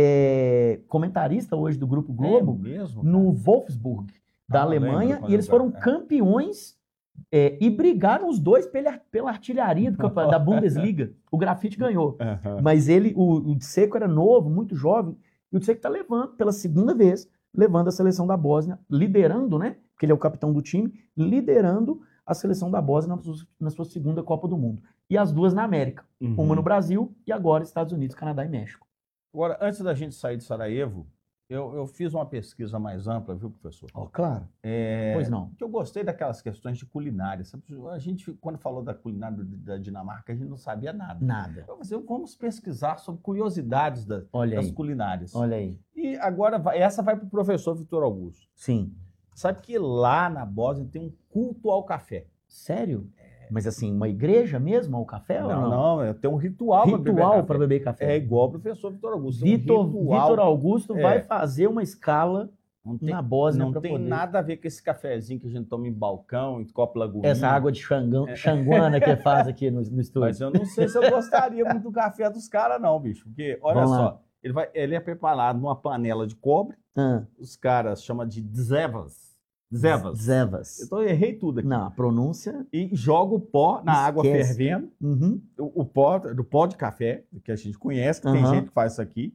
Speaker 1: é, comentarista hoje do Grupo Globo,
Speaker 2: É mesmo,
Speaker 1: no Wolfsburg, da
Speaker 2: Ah,
Speaker 1: Alemanha,
Speaker 2: lembro quando
Speaker 1: e eles
Speaker 2: eu-
Speaker 1: foram
Speaker 2: é.
Speaker 1: campeões é, e brigaram os dois pela, pela artilharia do campe- da Bundesliga. O grafite ganhou.
Speaker 2: Aham.
Speaker 1: Mas ele, o, o Dzeko era novo, muito jovem, e o Dzeko está levando, pela segunda vez, levando a seleção da Bósnia, liderando, né? Porque ele é o capitão do time, liderando a seleção da Bósnia na sua, na sua segunda Copa do Mundo. E as duas na América.
Speaker 2: Uhum.
Speaker 1: Uma no Brasil e agora Estados Unidos, Canadá e México.
Speaker 2: Agora, antes da gente sair de Sarajevo, eu, eu fiz uma pesquisa mais ampla, viu, professor?
Speaker 1: Ó, claro.
Speaker 2: É,
Speaker 1: Pois não.
Speaker 2: que eu gostei daquelas questões de culinária. Sabe? A gente, quando falou da culinária da Dinamarca, a gente não sabia nada.
Speaker 1: Nada.
Speaker 2: Eu falei, vamos pesquisar sobre curiosidades da,
Speaker 1: Olha
Speaker 2: das
Speaker 1: aí.
Speaker 2: culinárias.
Speaker 1: Olha aí.
Speaker 2: E agora, vai- essa vai para o professor Vitor Augusto.
Speaker 1: Sim.
Speaker 2: Sabe que lá na Bósnia tem um culto ao café.
Speaker 1: Sério? Mas assim, uma igreja mesmo ao café ou
Speaker 2: Não,
Speaker 1: não?
Speaker 2: não, tem um ritual para beber
Speaker 1: Ritual
Speaker 2: café.
Speaker 1: para beber café.
Speaker 2: É igual o professor Vitor Augusto. tem um
Speaker 1: Vitor,
Speaker 2: ritual.
Speaker 1: Vitor Augusto
Speaker 2: É.
Speaker 1: vai fazer uma escala
Speaker 2: Não tem,
Speaker 1: na Bósnia
Speaker 2: não
Speaker 1: para
Speaker 2: tem
Speaker 1: poder.
Speaker 2: nada a ver com esse cafezinho que a gente toma em balcão, em copo lagoinha.
Speaker 1: Essa água de xangão, xanguana que faz aqui no, no estúdio.
Speaker 2: Mas eu não sei se eu gostaria muito do café dos caras, não, bicho. Porque, olha
Speaker 1: Vamos
Speaker 2: só,
Speaker 1: lá.
Speaker 2: ele, vai, ele é preparado numa panela de cobre.
Speaker 1: Ah,
Speaker 2: Os caras chamam de dzevas. Dzevas.
Speaker 1: Zevas.
Speaker 2: Então eu errei tudo aqui.
Speaker 1: Não, a pronúncia.
Speaker 2: E joga o pó na água
Speaker 1: Esquece.
Speaker 2: fervendo.
Speaker 1: Uhum.
Speaker 2: O, o pó, do pó de café, que a gente conhece, que tem
Speaker 1: Aham.
Speaker 2: gente que faz isso aqui.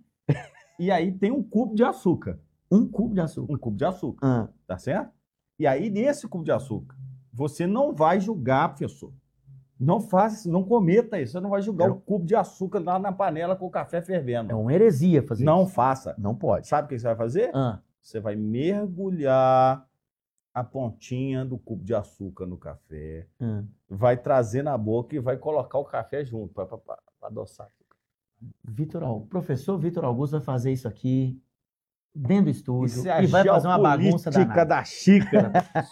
Speaker 2: E aí tem um cubo de açúcar.
Speaker 1: Um cubo de açúcar.
Speaker 2: Um cubo de açúcar,
Speaker 1: Ah,
Speaker 2: tá certo? E aí, nesse cubo de açúcar, você não vai julgar, professor. Não faça, não cometa isso. Você não vai julgar
Speaker 1: Eu-
Speaker 2: o cubo de açúcar lá na panela com o café fervendo.
Speaker 1: é uma heresia fazer
Speaker 2: Não
Speaker 1: isso.
Speaker 2: faça.
Speaker 1: Não pode.
Speaker 2: Sabe o que você vai fazer?
Speaker 1: Ah,
Speaker 2: Você vai mergulhar a pontinha do cubo de açúcar no café,
Speaker 1: ah.
Speaker 2: vai trazer na boca e vai colocar o café junto para adoçar.
Speaker 1: Vitor, Au- o professor Vitor Augusto vai fazer isso aqui dentro do estúdio
Speaker 2: Isso é
Speaker 1: e vai fazer uma bagunça
Speaker 2: geopolítica
Speaker 1: danada.
Speaker 2: da xícara.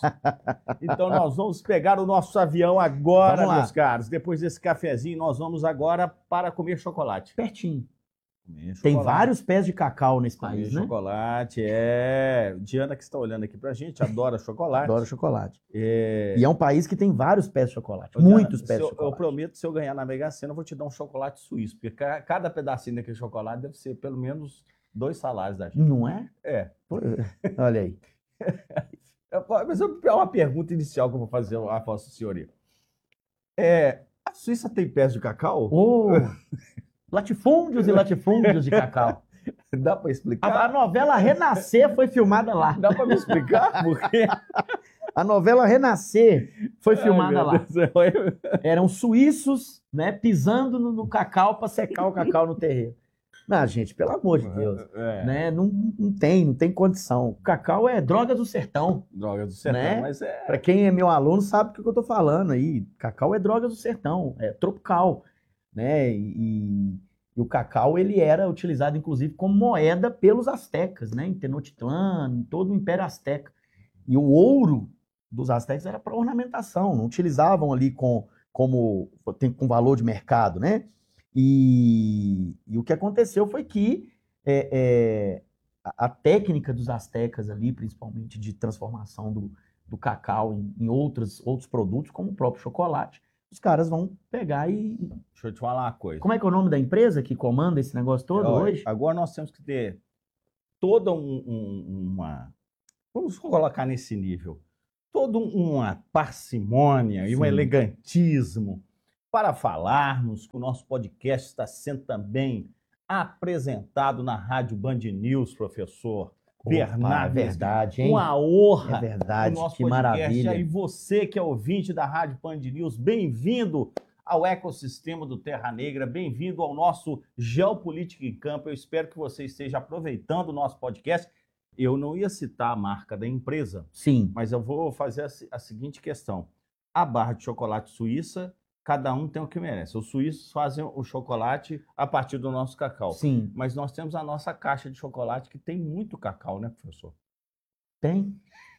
Speaker 2: Então nós vamos pegar o nosso avião agora,
Speaker 1: Vamos lá.
Speaker 2: meus caros. Depois desse cafezinho, nós vamos agora para comer chocolate.
Speaker 1: Pertinho.
Speaker 2: Comer
Speaker 1: Tem
Speaker 2: chocolate,
Speaker 1: vários pés de cacau nesse
Speaker 2: comer
Speaker 1: país, né?
Speaker 2: chocolate, é. Diana que está olhando aqui pra gente, adora chocolate.
Speaker 1: Adoro chocolate.
Speaker 2: É...
Speaker 1: E é um país que tem vários pés de chocolate.
Speaker 2: Ô, Diana,
Speaker 1: Muitos pés
Speaker 2: se eu,
Speaker 1: de chocolate.
Speaker 2: Eu prometo, se eu ganhar na Mega Sena, eu vou te dar um chocolate suíço, porque ca- cada pedacinho daquele chocolate deve ser pelo menos dois salários da gente.
Speaker 1: Não é?
Speaker 2: É.
Speaker 1: Pô, olha aí.
Speaker 2: Eu- Mas eu- é uma pergunta inicial que eu vou fazer à Vossa Senhoria. É, a Suíça tem pés de cacau?
Speaker 1: Ô, latifúndios e latifúndios de cacau.
Speaker 2: Dá para
Speaker 1: A,
Speaker 2: explicar?
Speaker 1: a novela Renascer foi filmada lá.
Speaker 2: Dá para me explicar? Porque...
Speaker 1: A novela Renascer foi
Speaker 2: Ai,
Speaker 1: filmada
Speaker 2: meu
Speaker 1: lá.
Speaker 2: Deus do céu.
Speaker 1: Eram suíços, né, pisando no, no cacau para secar o cacau no terreiro. Não, gente, pelo amor de Deus.
Speaker 2: É,
Speaker 1: Né? Não, não tem, não tem condição. O cacau é droga do sertão.
Speaker 2: droga do sertão,
Speaker 1: Né?
Speaker 2: mas é...
Speaker 1: Para quem é meu aluno sabe o que eu estou falando aí. Cacau é droga do sertão, é tropical, né? E, e o cacau ele era utilizado inclusive como moeda pelos astecas, né? Em Tenochtitlan, em todo o Império Azteca. E o ouro dos astecas era para ornamentação, não utilizavam ali com, como tem com valor de mercado, né? E, e o que aconteceu foi que é, é, a, a técnica dos astecas ali, principalmente de transformação do, do cacau em, em outros, outros produtos, como o próprio chocolate, os caras vão pegar e...
Speaker 2: Deixa eu te falar uma coisa.
Speaker 1: Como é que é o nome da empresa que comanda esse negócio todo
Speaker 2: Olha,
Speaker 1: hoje?
Speaker 2: Agora nós temos que ter toda um- um- uma, vamos colocar nesse nível, toda uma parcimônia e um
Speaker 1: Sim.
Speaker 2: elegantismo para falarmos que o nosso podcast está sendo também apresentado na Rádio Band News, professor Bernardo.
Speaker 1: É verdade, hein?
Speaker 2: Uma honra.
Speaker 1: É verdade,
Speaker 2: o nosso
Speaker 1: que
Speaker 2: podcast.
Speaker 1: maravilha.
Speaker 2: E você que é ouvinte da Rádio Band News, bem-vindo ao ecossistema do Terra Negra, bem-vindo ao nosso Geopolítica em Campo. Eu espero que você esteja aproveitando o nosso podcast. Eu não ia citar a marca da empresa,
Speaker 1: Sim.
Speaker 2: mas eu vou fazer a, a seguinte questão. A barra de chocolate suíça, cada um tem o que merece. Os suíços fazem o chocolate a partir do nosso cacau.
Speaker 1: Sim.
Speaker 2: Mas nós temos a nossa caixa de chocolate que tem muito cacau, né, professor?
Speaker 1: Tem.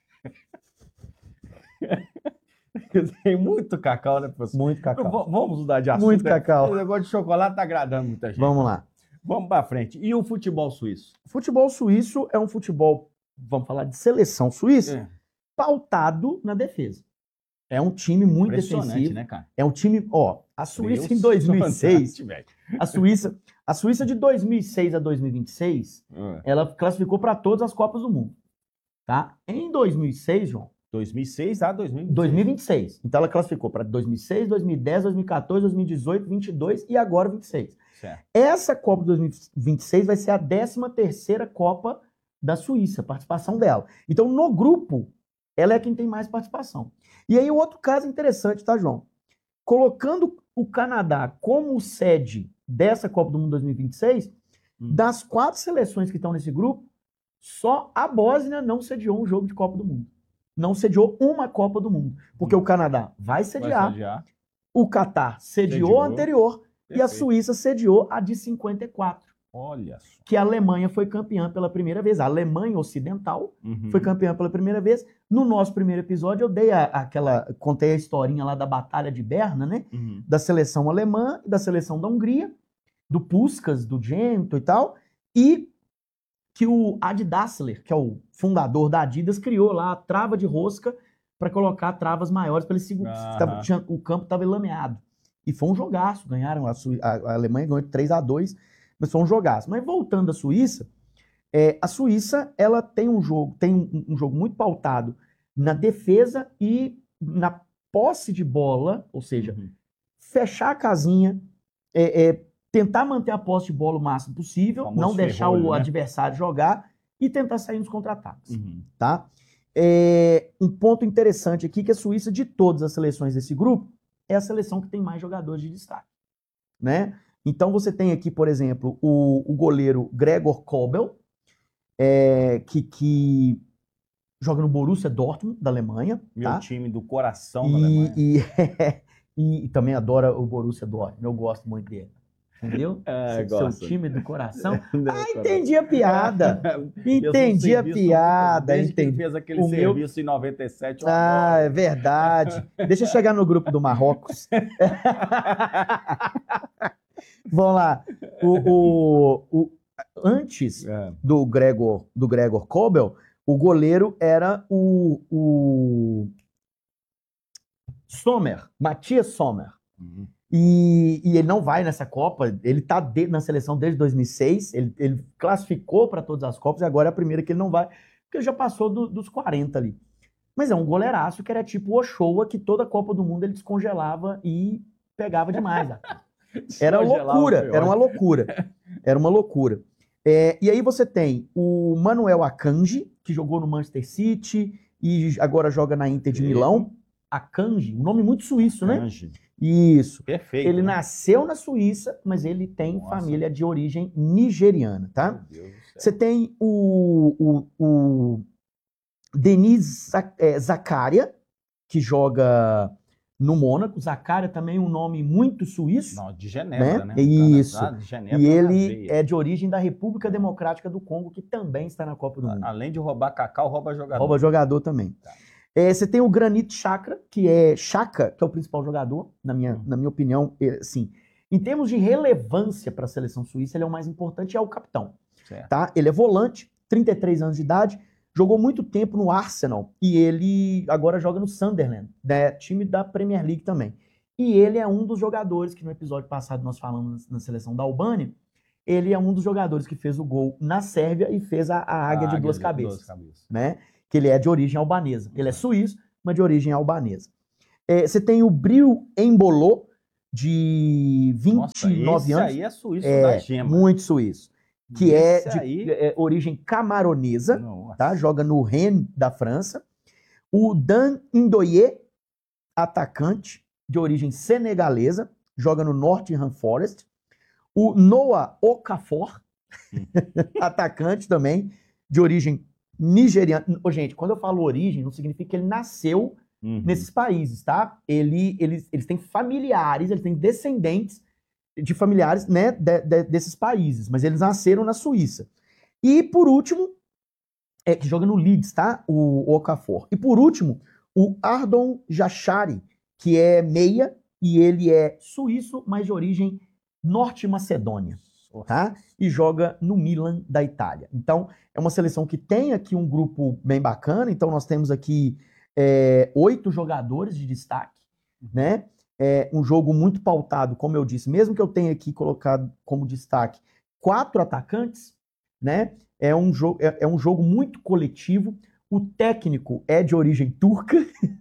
Speaker 2: Tem muito cacau, né, professor?
Speaker 1: Muito cacau.
Speaker 2: V- vamos mudar de assunto.
Speaker 1: Muito cacau.
Speaker 2: O negócio de chocolate tá agradando muita gente.
Speaker 1: Vamos lá.
Speaker 2: Vamos para frente. E o futebol suíço?
Speaker 1: Futebol suíço é um futebol, vamos falar de seleção suíça,
Speaker 2: É.
Speaker 1: pautado na defesa. É um time muito
Speaker 2: Impressionante,
Speaker 1: defensivo.
Speaker 2: né, cara?
Speaker 1: É um time, ó, a Suíça
Speaker 2: Deus
Speaker 1: em dois mil e seis,
Speaker 2: velho.
Speaker 1: a Suíça, a Suíça de dois mil e seis a dois mil e vinte e seis,
Speaker 2: É.
Speaker 1: ela classificou para todas as Copas do Mundo, tá? Em dois mil e seis, João,
Speaker 2: dois mil e seis a dois mil e vinte e seis.
Speaker 1: dois mil e vinte e seis. Então ela classificou para dois mil e seis, dois mil e dez, dois mil e quatorze, dois mil e dezoito, vinte e dois e agora vinte e seis.
Speaker 2: Certo.
Speaker 1: Essa Copa de dois mil e vinte e seis vai ser a décima terceira Copa da Suíça, a participação dela. Então, no grupo, ela é quem tem mais participação. E aí, outro caso interessante, tá, João? Colocando o Canadá como sede dessa Copa do Mundo dois mil e vinte e seis,
Speaker 2: Hum.
Speaker 1: das quatro seleções que estão nesse grupo, só a Bósnia não sediou um jogo de Copa do Mundo. Não sediou uma Copa do Mundo. Porque
Speaker 2: Hum.
Speaker 1: o Canadá vai sediar,
Speaker 2: Vai sediar.
Speaker 1: o Catar sediou,
Speaker 2: Sediou.
Speaker 1: a anterior, e a
Speaker 2: Perfeito.
Speaker 1: Suíça sediou a de cinquenta e quatro,
Speaker 2: Olha só.
Speaker 1: que a Alemanha foi campeã pela primeira vez. A Alemanha Ocidental
Speaker 2: Uhum.
Speaker 1: foi campeã pela primeira vez. No nosso primeiro episódio, eu dei a- aquela, contei a historinha lá da Batalha de Berna, né?
Speaker 2: Uhum.
Speaker 1: Da seleção alemã e da seleção da Hungria, do Puskás, do Gento e tal, e que o Adi Dassler, que é o fundador da Adidas, criou lá a trava de rosca para colocar travas maiores para ele segurar.
Speaker 2: Aham.
Speaker 1: O campo estava lameado. E foi um jogaço. Ganharam, a, Sui- a- a Alemanha ganhou três a dois, mas foi um jogaço. Mas voltando à Suíça, é, a Suíça ela tem um jogo, tem um, um jogo muito pautado na defesa e na posse de bola, ou seja,
Speaker 2: Uhum.
Speaker 1: fechar a casinha, é, é, tentar manter a posse de bola o máximo possível,
Speaker 2: Famoso
Speaker 1: não deixar
Speaker 2: ferrolho,
Speaker 1: o
Speaker 2: né?
Speaker 1: adversário jogar e tentar sair nos contra-ataques,
Speaker 2: Uhum.
Speaker 1: tá? É, um ponto interessante aqui que a Suíça, de todas as seleções desse grupo, é a seleção que tem mais jogadores de destaque, né? Então você tem aqui, por exemplo, o, o goleiro Gregor Kobel, é, que, que joga no Borussia Dortmund, da Alemanha,
Speaker 2: Meu
Speaker 1: tá?
Speaker 2: time do coração da Alemanha.
Speaker 1: E, e, e também adora o Borussia Dortmund. Eu gosto muito dele. Entendeu?
Speaker 2: É,
Speaker 1: Seu- Seu
Speaker 2: gosto.
Speaker 1: time do coração.
Speaker 2: Do
Speaker 1: Ah,
Speaker 2: coração.
Speaker 1: entendi a piada. Entendi a piada.
Speaker 2: Desde que ele
Speaker 1: Entendi.
Speaker 2: fez aquele
Speaker 1: O meu-
Speaker 2: serviço em noventa e sete. eu
Speaker 1: Ah,
Speaker 2: adoro.
Speaker 1: é verdade. Deixa eu chegar no grupo do Marrocos. Vamos lá. O, o- o- antes
Speaker 2: É.
Speaker 1: do Gregor, do Gregor Kobel, o goleiro era o, o Sommer, Matthias Sommer.
Speaker 2: Uhum.
Speaker 1: E, e ele não vai nessa Copa, ele está na seleção desde dois mil e seis, ele, ele classificou para todas as Copas e agora é a primeira que ele não vai, porque ele já passou do- dos quarenta ali. Mas é um goleiraço que era tipo o Ochoa, que toda Copa do Mundo ele descongelava e pegava demais. Era
Speaker 2: Descongelava,
Speaker 1: loucura,
Speaker 2: foi
Speaker 1: era uma
Speaker 2: ótimo.
Speaker 1: loucura. Era uma loucura. É, e aí você tem o Manuel Akanji, que jogou no Manchester City e agora joga na Inter de
Speaker 2: Perfeito.
Speaker 1: Milão. Akanji, um nome muito suíço, né?
Speaker 2: Ange.
Speaker 1: Isso.
Speaker 2: Perfeito.
Speaker 1: Ele
Speaker 2: né?
Speaker 1: nasceu na Suíça, mas ele tem
Speaker 2: Nossa.
Speaker 1: família de origem nigeriana, tá?
Speaker 2: Meu Deus do céu.
Speaker 1: Você tem o, o, o Denis Za- é, Zakaria, que joga no Mônaco. Zakaria também é um nome muito suíço.
Speaker 2: Não, de Genebra,
Speaker 1: Né?
Speaker 2: né?
Speaker 1: Isso.
Speaker 2: Canadá, de Genebra
Speaker 1: E
Speaker 2: na
Speaker 1: ele
Speaker 2: veia.
Speaker 1: é de origem da República Democrática do Congo, que também está na Copa do Mundo.
Speaker 2: Além de roubar cacau, rouba jogador.
Speaker 1: Rouba jogador também.
Speaker 2: Tá.
Speaker 1: É, você tem o Granit Xhaka, que é Xhaka, que é o principal jogador, na minha,
Speaker 2: Hum.
Speaker 1: na minha opinião. É, sim. Em termos de relevância para a seleção suíça, ele é o mais importante e é o capitão.
Speaker 2: Certo.
Speaker 1: Tá? Ele é volante, trinta e três anos de idade, jogou muito tempo no Arsenal e ele agora joga no Sunderland, né, time da Premier League também. E ele é um dos jogadores que no episódio passado nós falamos na seleção da Albânia, ele é um dos jogadores que fez o gol na Sérvia e fez a, a águia de duas cabeças,
Speaker 2: duas cabeças.
Speaker 1: né? que ele é de origem albanesa. Ele é suíço, mas de origem albanesa. É, você tem o Bril Embolo, de vinte e nove
Speaker 2: Nossa,
Speaker 1: anos.
Speaker 2: esse aí é suíço
Speaker 1: é,
Speaker 2: da gema.
Speaker 1: Muito suíço. Que
Speaker 2: Esse
Speaker 1: é de
Speaker 2: aí...
Speaker 1: é, origem camaronesa,
Speaker 2: Nossa.
Speaker 1: tá? Joga no Rennes da França. O Dan Ndoye, atacante, de origem senegalesa, joga no Nottingham Forest. O Noah Okafor,
Speaker 2: Hum.
Speaker 1: atacante também, de origem nigeriana. Ô, gente, quando eu falo origem, não significa que ele nasceu
Speaker 2: Uhum.
Speaker 1: nesses países, tá? Ele, eles, eles têm familiares, eles têm descendentes de familiares, né, de, de, desses países, mas eles nasceram na Suíça. E, por último, é, que joga no Leeds, tá? O, o Okafor. E, por último, o Ardon Jachari, que é meia, e ele é suíço, mas de origem norte-macedônia, tá? E joga no Milan da Itália. Então, é uma seleção que tem aqui um grupo bem bacana. Então, nós temos aqui é, oito jogadores de destaque, né? É um jogo muito pautado, como eu disse, mesmo que eu tenha aqui colocado como destaque quatro atacantes, né? É um, jo é, é um jogo muito coletivo. O técnico é de origem turca.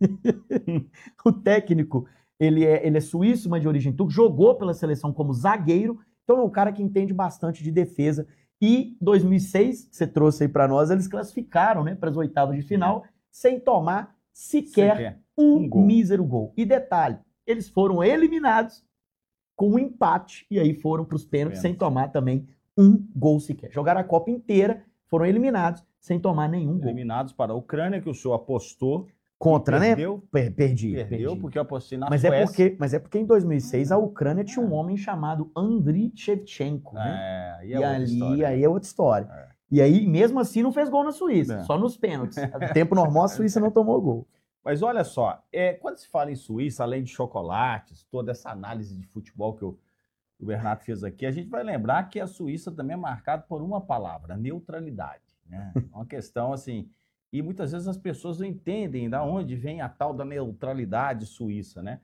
Speaker 1: O técnico, ele é, ele é suíço, mas de origem turca. Jogou pela seleção como zagueiro. Então é um cara que entende bastante de defesa. E dois mil e seis, que você trouxe aí para nós, eles classificaram, né, para as oitavas de final sem tomar sequer, sequer um, um gol. mísero gol. E detalhe, eles foram eliminados com um empate e aí foram para os pênaltis sem tomar também um gol sequer. Jogaram a Copa inteira, foram eliminados sem tomar nenhum gol.
Speaker 2: Eliminados para a Ucrânia, que o senhor apostou.
Speaker 1: Contra,
Speaker 2: perdeu,
Speaker 1: né? Per perdi.
Speaker 2: Perdeu,
Speaker 1: perdi.
Speaker 2: porque eu apostei na
Speaker 1: mas
Speaker 2: Suécia.
Speaker 1: É porque, mas é porque em dois mil e seis a Ucrânia tinha um homem chamado Andriy Shevchenko, né?
Speaker 2: É, aí é
Speaker 1: e
Speaker 2: outra
Speaker 1: ali
Speaker 2: história.
Speaker 1: aí é outra história. É. E aí, mesmo assim, não fez gol na Suíça, é. só nos pênaltis. No tempo normal, a Suíça não tomou gol.
Speaker 2: Mas olha só, é, quando se fala em Suíça, além de chocolates, toda essa análise de futebol que o, o Bernardo fez aqui, a gente vai lembrar que a Suíça também é marcada por uma palavra, neutralidade. Né? Uma questão assim... E muitas vezes as pessoas não entendem de onde vem a tal da neutralidade suíça, né?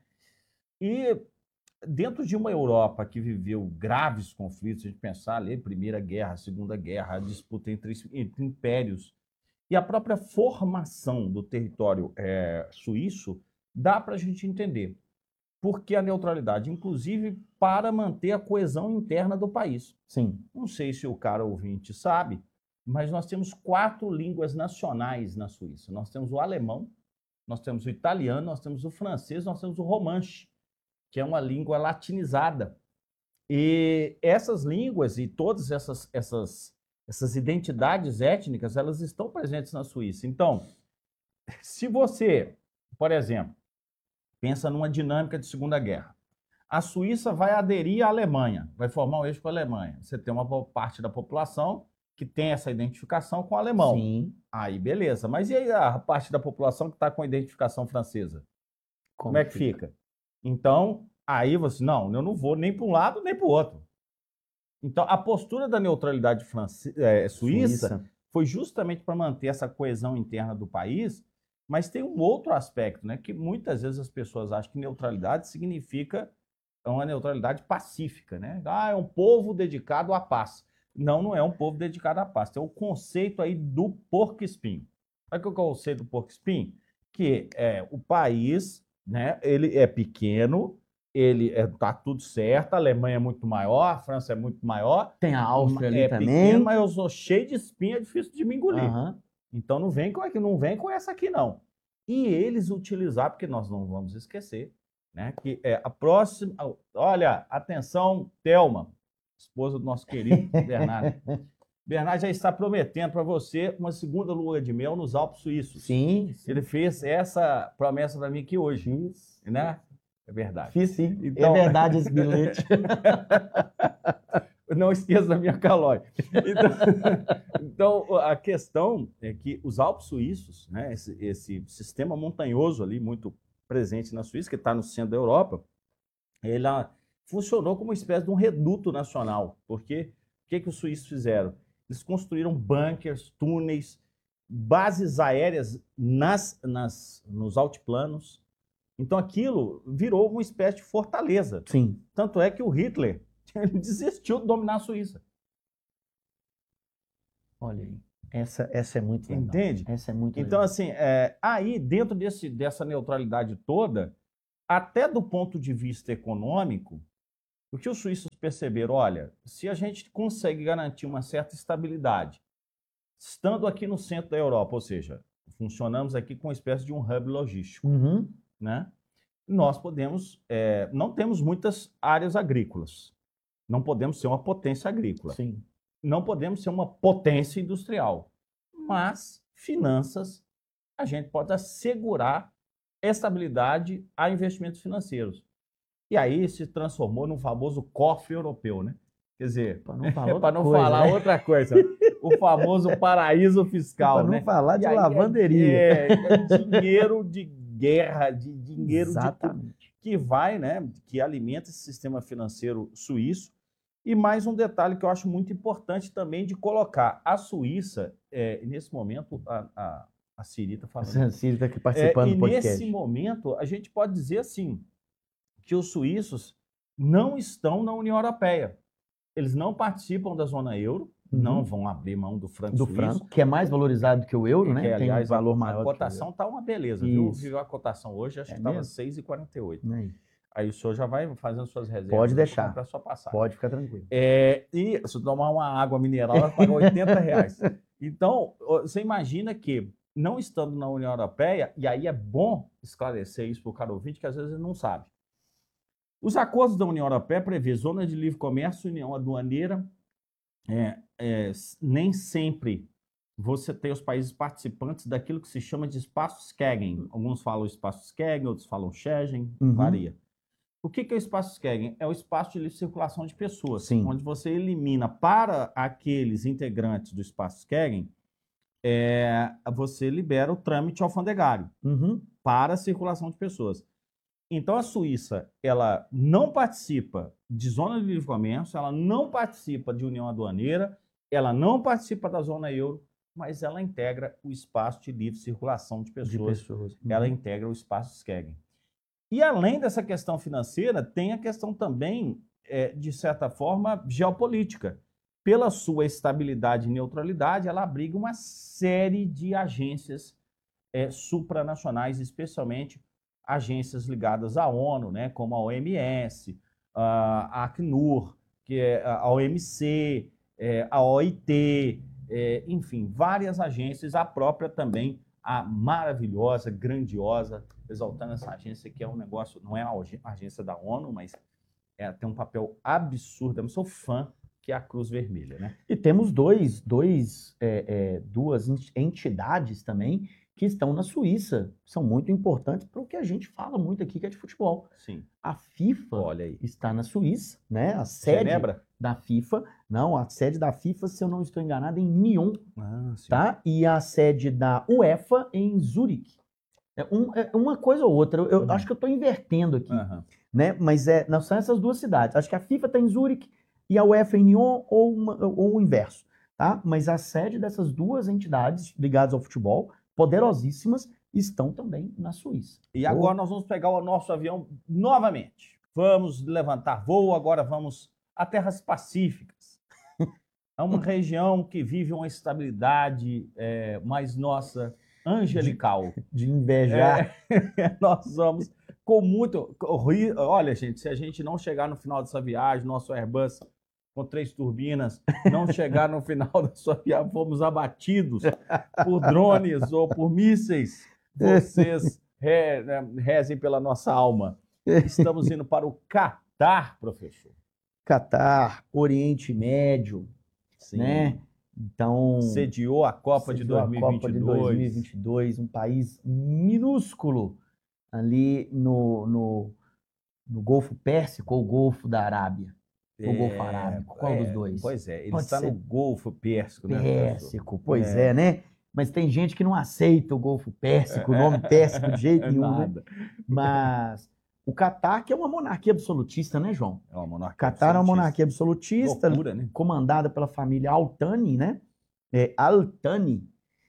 Speaker 2: E dentro de uma Europa que viveu graves conflitos, a gente pensar ali, Primeira Guerra, Segunda Guerra, a disputa entre, entre impérios, e a própria formação do território é, suíço, dá para a gente entender por que a neutralidade, inclusive para manter a coesão interna do país.
Speaker 1: Sim.
Speaker 2: Não sei se o cara ouvinte sabe, mas nós temos quatro línguas nacionais na Suíça. Nós temos o alemão, nós temos o italiano, nós temos o francês, nós temos o romanche, que é uma língua latinizada. E essas línguas e todas essas, essas, essas identidades étnicas, elas estão presentes na Suíça. Então, se você, por exemplo, pensa numa dinâmica de Segunda Guerra, a Suíça vai aderir à Alemanha, vai formar um eixo com a Alemanha. Você tem uma parte da população que tem essa identificação com o alemão.
Speaker 1: Sim.
Speaker 2: Aí, beleza. Mas e aí a parte da população que está com a identificação francesa? Como, Como é que fica? fica? Então, aí você, não, eu não vou nem para um lado nem para o outro. Então, a postura da neutralidade france... é, suíça, suíça foi justamente para manter essa coesão interna do país, mas tem um outro aspecto, né? Que muitas vezes as pessoas acham que neutralidade significa uma neutralidade pacífica, né? Ah, é um povo dedicado à paz. Não, não é um povo dedicado à paz. Tem o conceito aí do porco-espinho. Sabe o que é o conceito do porco-espinho? Que é o país, né? Ele é pequeno, ele é, tá tudo certo, a Alemanha é muito maior, a França é muito maior.
Speaker 1: Tem a Áustria ali
Speaker 2: é
Speaker 1: também.
Speaker 2: Pequeno, mas eu sou cheio de espinha, é difícil de me engolir.
Speaker 1: Uhum.
Speaker 2: Então não vem com não vem com essa aqui não. E eles utilizaram, porque nós não vamos esquecer, né? Que é a próxima. Olha, atenção, Thelma, esposa do nosso querido Bernardo. Bernardo já está prometendo para você uma segunda lua de mel nos Alpes Suíços.
Speaker 1: Sim, sim.
Speaker 2: Ele fez essa promessa para mim aqui hoje. Fiz. Né? É verdade.
Speaker 1: Fiz sim.
Speaker 2: Então...
Speaker 1: É verdade esse bilhete.
Speaker 2: Não esqueça da minha calói. Então, então, a questão é que os Alpes Suíços, né, esse, esse sistema montanhoso ali, muito presente na Suíça, que está no centro da Europa, ele funcionou como uma espécie de um reduto nacional. Porque o que, que os suíços fizeram? Eles construíram bunkers, túneis, bases aéreas nas, nas, nos altiplanos. Então aquilo virou uma espécie de fortaleza.
Speaker 1: Sim.
Speaker 2: Tanto é que o Hitler ele desistiu de dominar a Suíça.
Speaker 1: Olha aí. Essa, essa é muito legal.
Speaker 2: Entende?
Speaker 1: Essa é muito
Speaker 2: Então,
Speaker 1: legal.
Speaker 2: assim, é, aí, dentro desse, dessa neutralidade toda, até do ponto de vista econômico, o que os suíços perceberam, olha, se a gente consegue garantir uma certa estabilidade, estando aqui no centro da Europa, ou seja, funcionamos aqui com uma espécie de um hub logístico,
Speaker 1: Uhum.
Speaker 2: né? Nós podemos, é, não temos muitas áreas agrícolas, não podemos ser uma potência agrícola,
Speaker 1: Sim.
Speaker 2: não podemos ser uma potência industrial, mas finanças, a gente pode assegurar estabilidade a investimentos financeiros. E aí se transformou no famoso cofre europeu, né? Quer dizer,
Speaker 1: Para não falar,
Speaker 2: para não
Speaker 1: coisa,
Speaker 2: falar
Speaker 1: né?
Speaker 2: outra coisa, o famoso paraíso fiscal,
Speaker 1: Para não
Speaker 2: né?
Speaker 1: falar
Speaker 2: E
Speaker 1: de
Speaker 2: aí
Speaker 1: lavanderia.
Speaker 2: É, é dinheiro de guerra, de dinheiro
Speaker 1: Exatamente.
Speaker 2: de que vai, né? Que alimenta esse sistema financeiro suíço. E mais um detalhe que eu acho muito importante também de colocar. A Suíça, é, nesse momento, a, a, a Siri está falando.
Speaker 1: A Siri está aqui
Speaker 2: É,
Speaker 1: participando
Speaker 2: e
Speaker 1: do podcast.
Speaker 2: nesse momento, a gente pode dizer assim, que os suíços não estão na União Europeia. Eles não participam da zona euro,
Speaker 1: Uhum.
Speaker 2: não vão abrir mão do franco
Speaker 1: Do
Speaker 2: suíço.
Speaker 1: franco, que é mais valorizado que o euro,
Speaker 2: que,
Speaker 1: né?
Speaker 2: que,
Speaker 1: Tem
Speaker 2: aliás,
Speaker 1: um valor
Speaker 2: a,
Speaker 1: maior
Speaker 2: a cotação está uma beleza, viu?
Speaker 1: Isso.
Speaker 2: Viu a cotação hoje, acho
Speaker 1: É
Speaker 2: que estava
Speaker 1: mesmo?
Speaker 2: seis e quarenta e oito.
Speaker 1: Aí.
Speaker 2: Aí o senhor já vai fazendo suas reservas.
Speaker 1: Pode deixar.
Speaker 2: Comprar sua passagem.
Speaker 1: Pode ficar tranquilo.
Speaker 2: É, e se tomar uma água mineral, vai pagar oitenta reais. Então, você imagina que, não estando na União Europeia, e aí é bom esclarecer isso para o cara ouvinte, que às vezes ele não sabe. Os acordos da União Europeia prevê zona de livre comércio, união aduaneira, é, é, nem sempre você tem os países participantes daquilo que se chama de espaço Schengen. Alguns falam espaço Schengen, outros falam Schengen,
Speaker 1: Uhum.
Speaker 2: varia. O que é o espaço Schengen? É o espaço de livre circulação de pessoas,
Speaker 1: Sim.
Speaker 2: onde você elimina para aqueles integrantes do espaço Schengen, é, você libera o trâmite alfandegário
Speaker 1: Uhum.
Speaker 2: para a circulação de pessoas. Então, a Suíça, ela não participa de zona de livre comércio, ela não participa de união aduaneira, ela não participa da zona euro, mas ela integra o espaço de livre circulação de pessoas.
Speaker 1: De pessoas. Uhum.
Speaker 2: Ela integra o espaço Schengen. E, além dessa questão financeira, tem a questão também, é, de certa forma, geopolítica. Pela sua estabilidade e neutralidade, ela abriga uma série de agências é, supranacionais, especialmente agências ligadas à ONU, né, como a O M S, a Acnur, que é a O M C, é, a O I T, é, enfim, várias agências, a própria também, a maravilhosa, grandiosa, exaltando essa agência que é um negócio, não é a agência da ONU, mas é, tem um papel absurdo, eu sou fã, que é a Cruz Vermelha, né?
Speaker 1: E temos dois, dois, é, é, duas entidades também que estão na Suíça, são muito importantes para o que a gente fala muito aqui, que é de futebol.
Speaker 2: Sim.
Speaker 1: A FIFA
Speaker 2: Olha aí.
Speaker 1: está na Suíça, né? A sede
Speaker 2: Genebra?
Speaker 1: da FIFA, não, a sede da FIFA, se eu não estou enganado, é em Nyon,
Speaker 2: Ah, sim.
Speaker 1: tá? E a sede da UEFA em Zurique. É, um, é uma coisa ou outra, eu, eu
Speaker 2: Uhum.
Speaker 1: acho que eu estou invertendo aqui,
Speaker 2: Uhum.
Speaker 1: né? Mas é, não são essas duas cidades. Acho que a FIFA está em Zurique e a UEFA em Nyon, ou, uma, ou o inverso, tá? Mas a sede dessas duas entidades ligadas ao futebol, poderosíssimas, estão também na Suíça.
Speaker 2: E agora nós vamos pegar o nosso avião novamente. Vamos levantar voo, agora vamos a terras pacíficas. É uma região que vive uma estabilidade é, mais nossa, angelical.
Speaker 1: De, de invejar.
Speaker 2: É, nós vamos com muito... Olha, gente, se a gente não chegar no final dessa viagem, nosso Airbus com três turbinas, não chegar no final da sua viagem, fomos abatidos por drones ou por mísseis, vocês re, rezem pela nossa alma. Estamos indo para o Catar, professor.
Speaker 1: Catar, Oriente Médio,
Speaker 2: Sim.
Speaker 1: né? Então,
Speaker 2: sediou a Copa,
Speaker 1: sediou
Speaker 2: de, dois mil e vinte e dois.
Speaker 1: a Copa de dois mil e vinte e dois, um país minúsculo ali no, no, no Golfo Pérsico ou Golfo da Arábia. Ou Golfo Arábico, qual
Speaker 2: é,
Speaker 1: dos dois?
Speaker 2: Pois é, ele
Speaker 1: Pode
Speaker 2: está
Speaker 1: ser
Speaker 2: no Golfo Pérsico, né?
Speaker 1: Pérsico, pois
Speaker 2: É.
Speaker 1: é, né? Mas tem gente que não aceita o Golfo Pérsico, o nome Pérsico de jeito nenhum,
Speaker 2: Nada.
Speaker 1: né? Mas o Catar, que é uma monarquia absolutista, né, João?
Speaker 2: É uma monarquia
Speaker 1: Catar é uma monarquia absolutista,
Speaker 2: Loucura, né?
Speaker 1: comandada pela família Al Thani, né? É, Al Thani.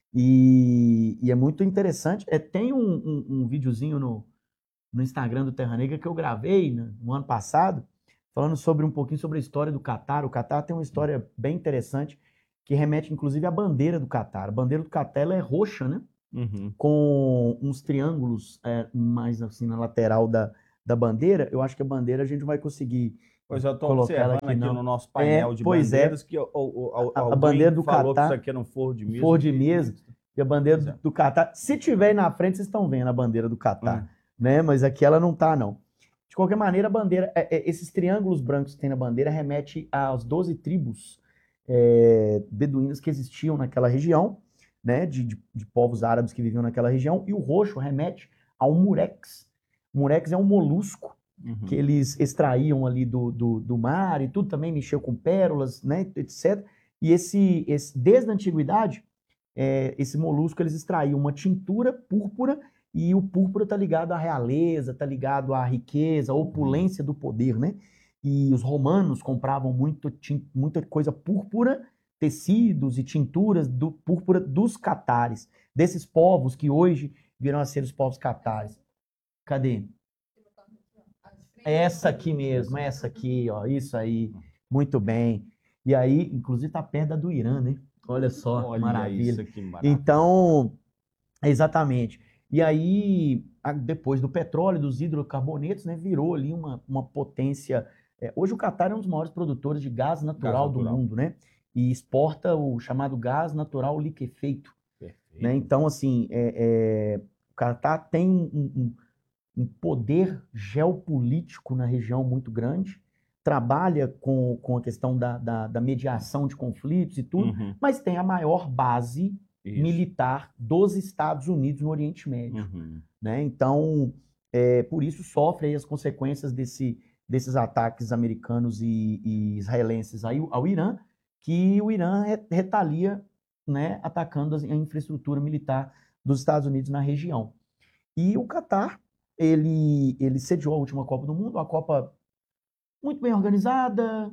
Speaker 1: E, e é muito interessante. É, tem um, um, um videozinho no, no Instagram do Terra Negra que eu gravei, né, no ano passado, falando sobre um pouquinho sobre a história do Catar. O Catar tem uma história bem interessante, que remete inclusive à bandeira do Catar. A bandeira do Catar ela é roxa, né?
Speaker 2: Uhum.
Speaker 1: Com uns triângulos é, mais assim na lateral da, da bandeira. Eu acho que a bandeira a gente não vai conseguir
Speaker 2: Pois eu estou
Speaker 1: colocar ela
Speaker 2: observando
Speaker 1: aqui,
Speaker 2: aqui
Speaker 1: não.
Speaker 2: no nosso
Speaker 1: É,
Speaker 2: painel de
Speaker 1: pois é.
Speaker 2: bandeiras que o, o, o,
Speaker 1: A, a
Speaker 2: alguém
Speaker 1: bandeira do
Speaker 2: falou que isso
Speaker 1: Catar,
Speaker 2: aqui era um forro de mesa.
Speaker 1: forro de
Speaker 2: e-
Speaker 1: mesa, e a bandeira
Speaker 2: Pois
Speaker 1: do,
Speaker 2: é.
Speaker 1: do Catar. Se tiver aí na frente, vocês estão vendo a bandeira do Catar,
Speaker 2: É.
Speaker 1: né? Mas aqui ela não tá, não. De qualquer maneira, a bandeira, é, é, esses triângulos brancos que tem na bandeira remete às doze tribos é, beduínas que existiam naquela região, né? De, de, de povos árabes que viviam naquela região. E o roxo remete ao murex. O murex é um molusco
Speaker 2: Uhum.
Speaker 1: que eles extraíam ali do, do, do mar e tudo, também mexeu com pérolas, né, etcétera. E esse, esse desde a antiguidade, é, esse molusco eles extraíam uma tintura púrpura e o púrpura está ligado à realeza, está ligado à riqueza, à opulência do poder, né? E os romanos compravam muito, muita coisa púrpura, tecidos e tinturas do púrpura dos catares, desses povos que hoje viram a ser os povos catares. Cadê? Essa aqui mesmo, essa aqui, ó, isso aí, muito bem. E aí, inclusive, tá perto da do Irã, né? Olha só,
Speaker 2: Olha
Speaker 1: maravilha.
Speaker 2: isso aqui, maravilha.
Speaker 1: Então, exatamente. E aí, a- depois do petróleo, dos hidrocarbonetos, né, virou ali uma, uma potência. é, hoje o Catar é um dos maiores produtores de gás natural,
Speaker 2: Gás
Speaker 1: do
Speaker 2: natural.
Speaker 1: mundo, né? E exporta o chamado gás natural liquefeito, né?
Speaker 2: Perfeito.
Speaker 1: Então, assim, é, é, o Catar tem um, um- um poder geopolítico na região muito grande, trabalha com, com a questão da, da, da mediação de conflitos e tudo,
Speaker 2: Uhum.
Speaker 1: mas tem a maior base
Speaker 2: Isso.
Speaker 1: militar dos Estados Unidos no Oriente Médio,
Speaker 2: Uhum.
Speaker 1: né? Então, é, por isso sofre aí as consequências desse, desses ataques americanos e, e israelenses aí ao Irã, que o Irã re- retalia, né, atacando a infraestrutura militar dos Estados Unidos na região. E o Catar, ele, ele sediou a última Copa do Mundo, uma Copa muito bem organizada,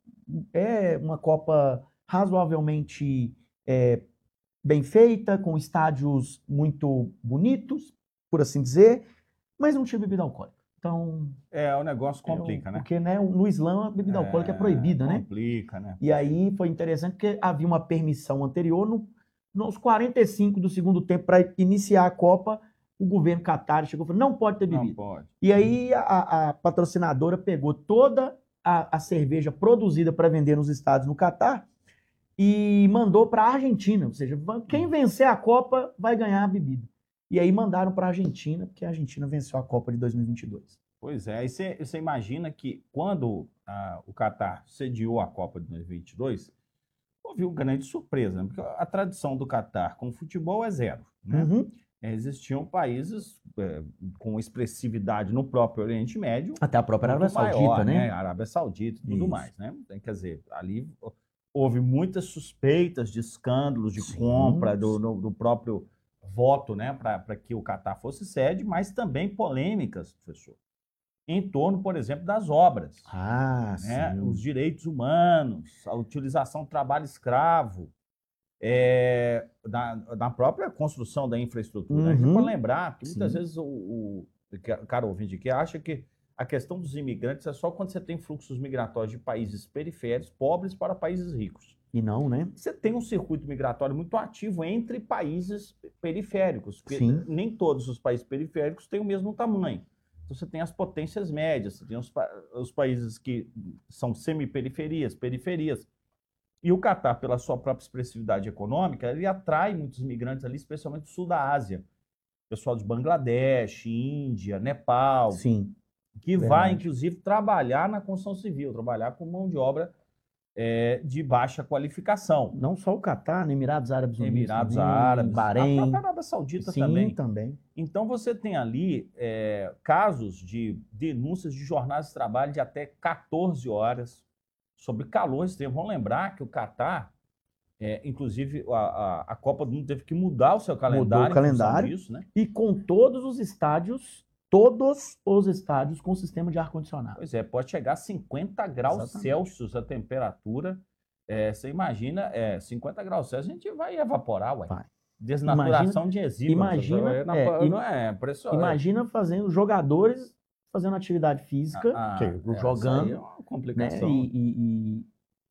Speaker 1: é uma Copa razoavelmente é, bem feita, com estádios muito bonitos, por assim dizer, mas não tinha bebida alcoólica. Então,
Speaker 2: É, o negócio
Speaker 1: é o-
Speaker 2: complica, né?
Speaker 1: porque né, no Islã a bebida alcoólica é proibida, né?
Speaker 2: Complica, né?
Speaker 1: E aí foi interessante porque havia uma permissão anterior, no, nos quarenta e cinco do segundo tempo, para iniciar a Copa, o governo catar chegou e falou, não pode ter
Speaker 2: Não
Speaker 1: bebida.
Speaker 2: pode.
Speaker 1: E aí a, a patrocinadora pegou toda a, a cerveja produzida para vender nos estados no Catar e mandou para a Argentina. Ou seja, quem vencer a Copa vai ganhar a bebida. E aí mandaram para a Argentina, porque a Argentina venceu a Copa de dois mil e vinte e dois.
Speaker 2: Pois é, e você imagina que quando ah, o Catar sediou a Copa de dois mil e vinte e dois, houve uma grande surpresa, né? Porque a tradição do Catar com o futebol é zero, né?
Speaker 1: Uhum.
Speaker 2: Existiam países é, com expressividade no próprio Oriente Médio,
Speaker 1: Até a própria Arábia
Speaker 2: muito maior,
Speaker 1: Saudita, né?
Speaker 2: né? Arábia Saudita e tudo
Speaker 1: Isso.
Speaker 2: mais, né? Quer dizer, ali houve muitas suspeitas de escândalos de
Speaker 1: Sim,
Speaker 2: compra do,
Speaker 1: sim.
Speaker 2: do- do próprio voto, né? Para que o Catar fosse sede, mas também polêmicas, professor, em torno, por exemplo, das obras,
Speaker 1: Ah,
Speaker 2: né?
Speaker 1: sim.
Speaker 2: Os direitos humanos, a utilização do trabalho escravo, é, da, da própria construção da infraestrutura. A gente
Speaker 1: Uhum.
Speaker 2: pode lembrar que muitas
Speaker 1: Sim.
Speaker 2: vezes o, o, o cara ouvinte aqui acha que a questão dos imigrantes é só quando você tem fluxos migratórios de países periféricos, pobres, para países ricos.
Speaker 1: E não, né?
Speaker 2: Você tem um circuito migratório muito ativo entre países periféricos, porque
Speaker 1: Sim.
Speaker 2: nem todos os países periféricos têm o mesmo tamanho. Então você tem as potências médias, você tem os, pa os países que são semi-periferias, periferias. E o Catar, pela sua própria expressividade econômica, ele atrai muitos imigrantes ali, especialmente do sul da Ásia. Pessoal de Bangladesh, Índia, Nepal,
Speaker 1: Sim.
Speaker 2: que
Speaker 1: verdade.
Speaker 2: vai, inclusive, trabalhar na construção civil, trabalhar com mão de obra é, de baixa qualificação.
Speaker 1: Não só o Catar, né? Emirados Árabes Unidos
Speaker 2: Emirados
Speaker 1: também,
Speaker 2: Árabes, a
Speaker 1: Bahrein.
Speaker 2: própria Arábia Saudita
Speaker 1: Sim,
Speaker 2: também.
Speaker 1: também.
Speaker 2: Então você tem ali é, casos de denúncias de jornadas de trabalho de até quatorze horas sobre calor extremo. Vamos lembrar que o Catar, é, inclusive a, a, a Copa do Mundo teve que mudar o seu calendário,
Speaker 1: Mudou o calendário.
Speaker 2: em função disso, né?
Speaker 1: E com todos os estádios, todos os estádios com sistema de ar-condicionado.
Speaker 2: Pois é, pode chegar a cinquenta graus
Speaker 1: Exatamente.
Speaker 2: Celsius a temperatura. É, você imagina, é, cinquenta graus Celsius, a gente vai evaporar, ué.
Speaker 1: Vai.
Speaker 2: Desnaturação
Speaker 1: Imagina-
Speaker 2: de enzima.
Speaker 1: imagina,
Speaker 2: É, na-
Speaker 1: é,
Speaker 2: não é, impressionante.
Speaker 1: Imagina fazendo jogadores fazendo atividade física,
Speaker 2: Ah,
Speaker 1: que,
Speaker 2: é,
Speaker 1: jogando,
Speaker 2: isso aí é uma
Speaker 1: né?
Speaker 2: complicação.
Speaker 1: E, e- e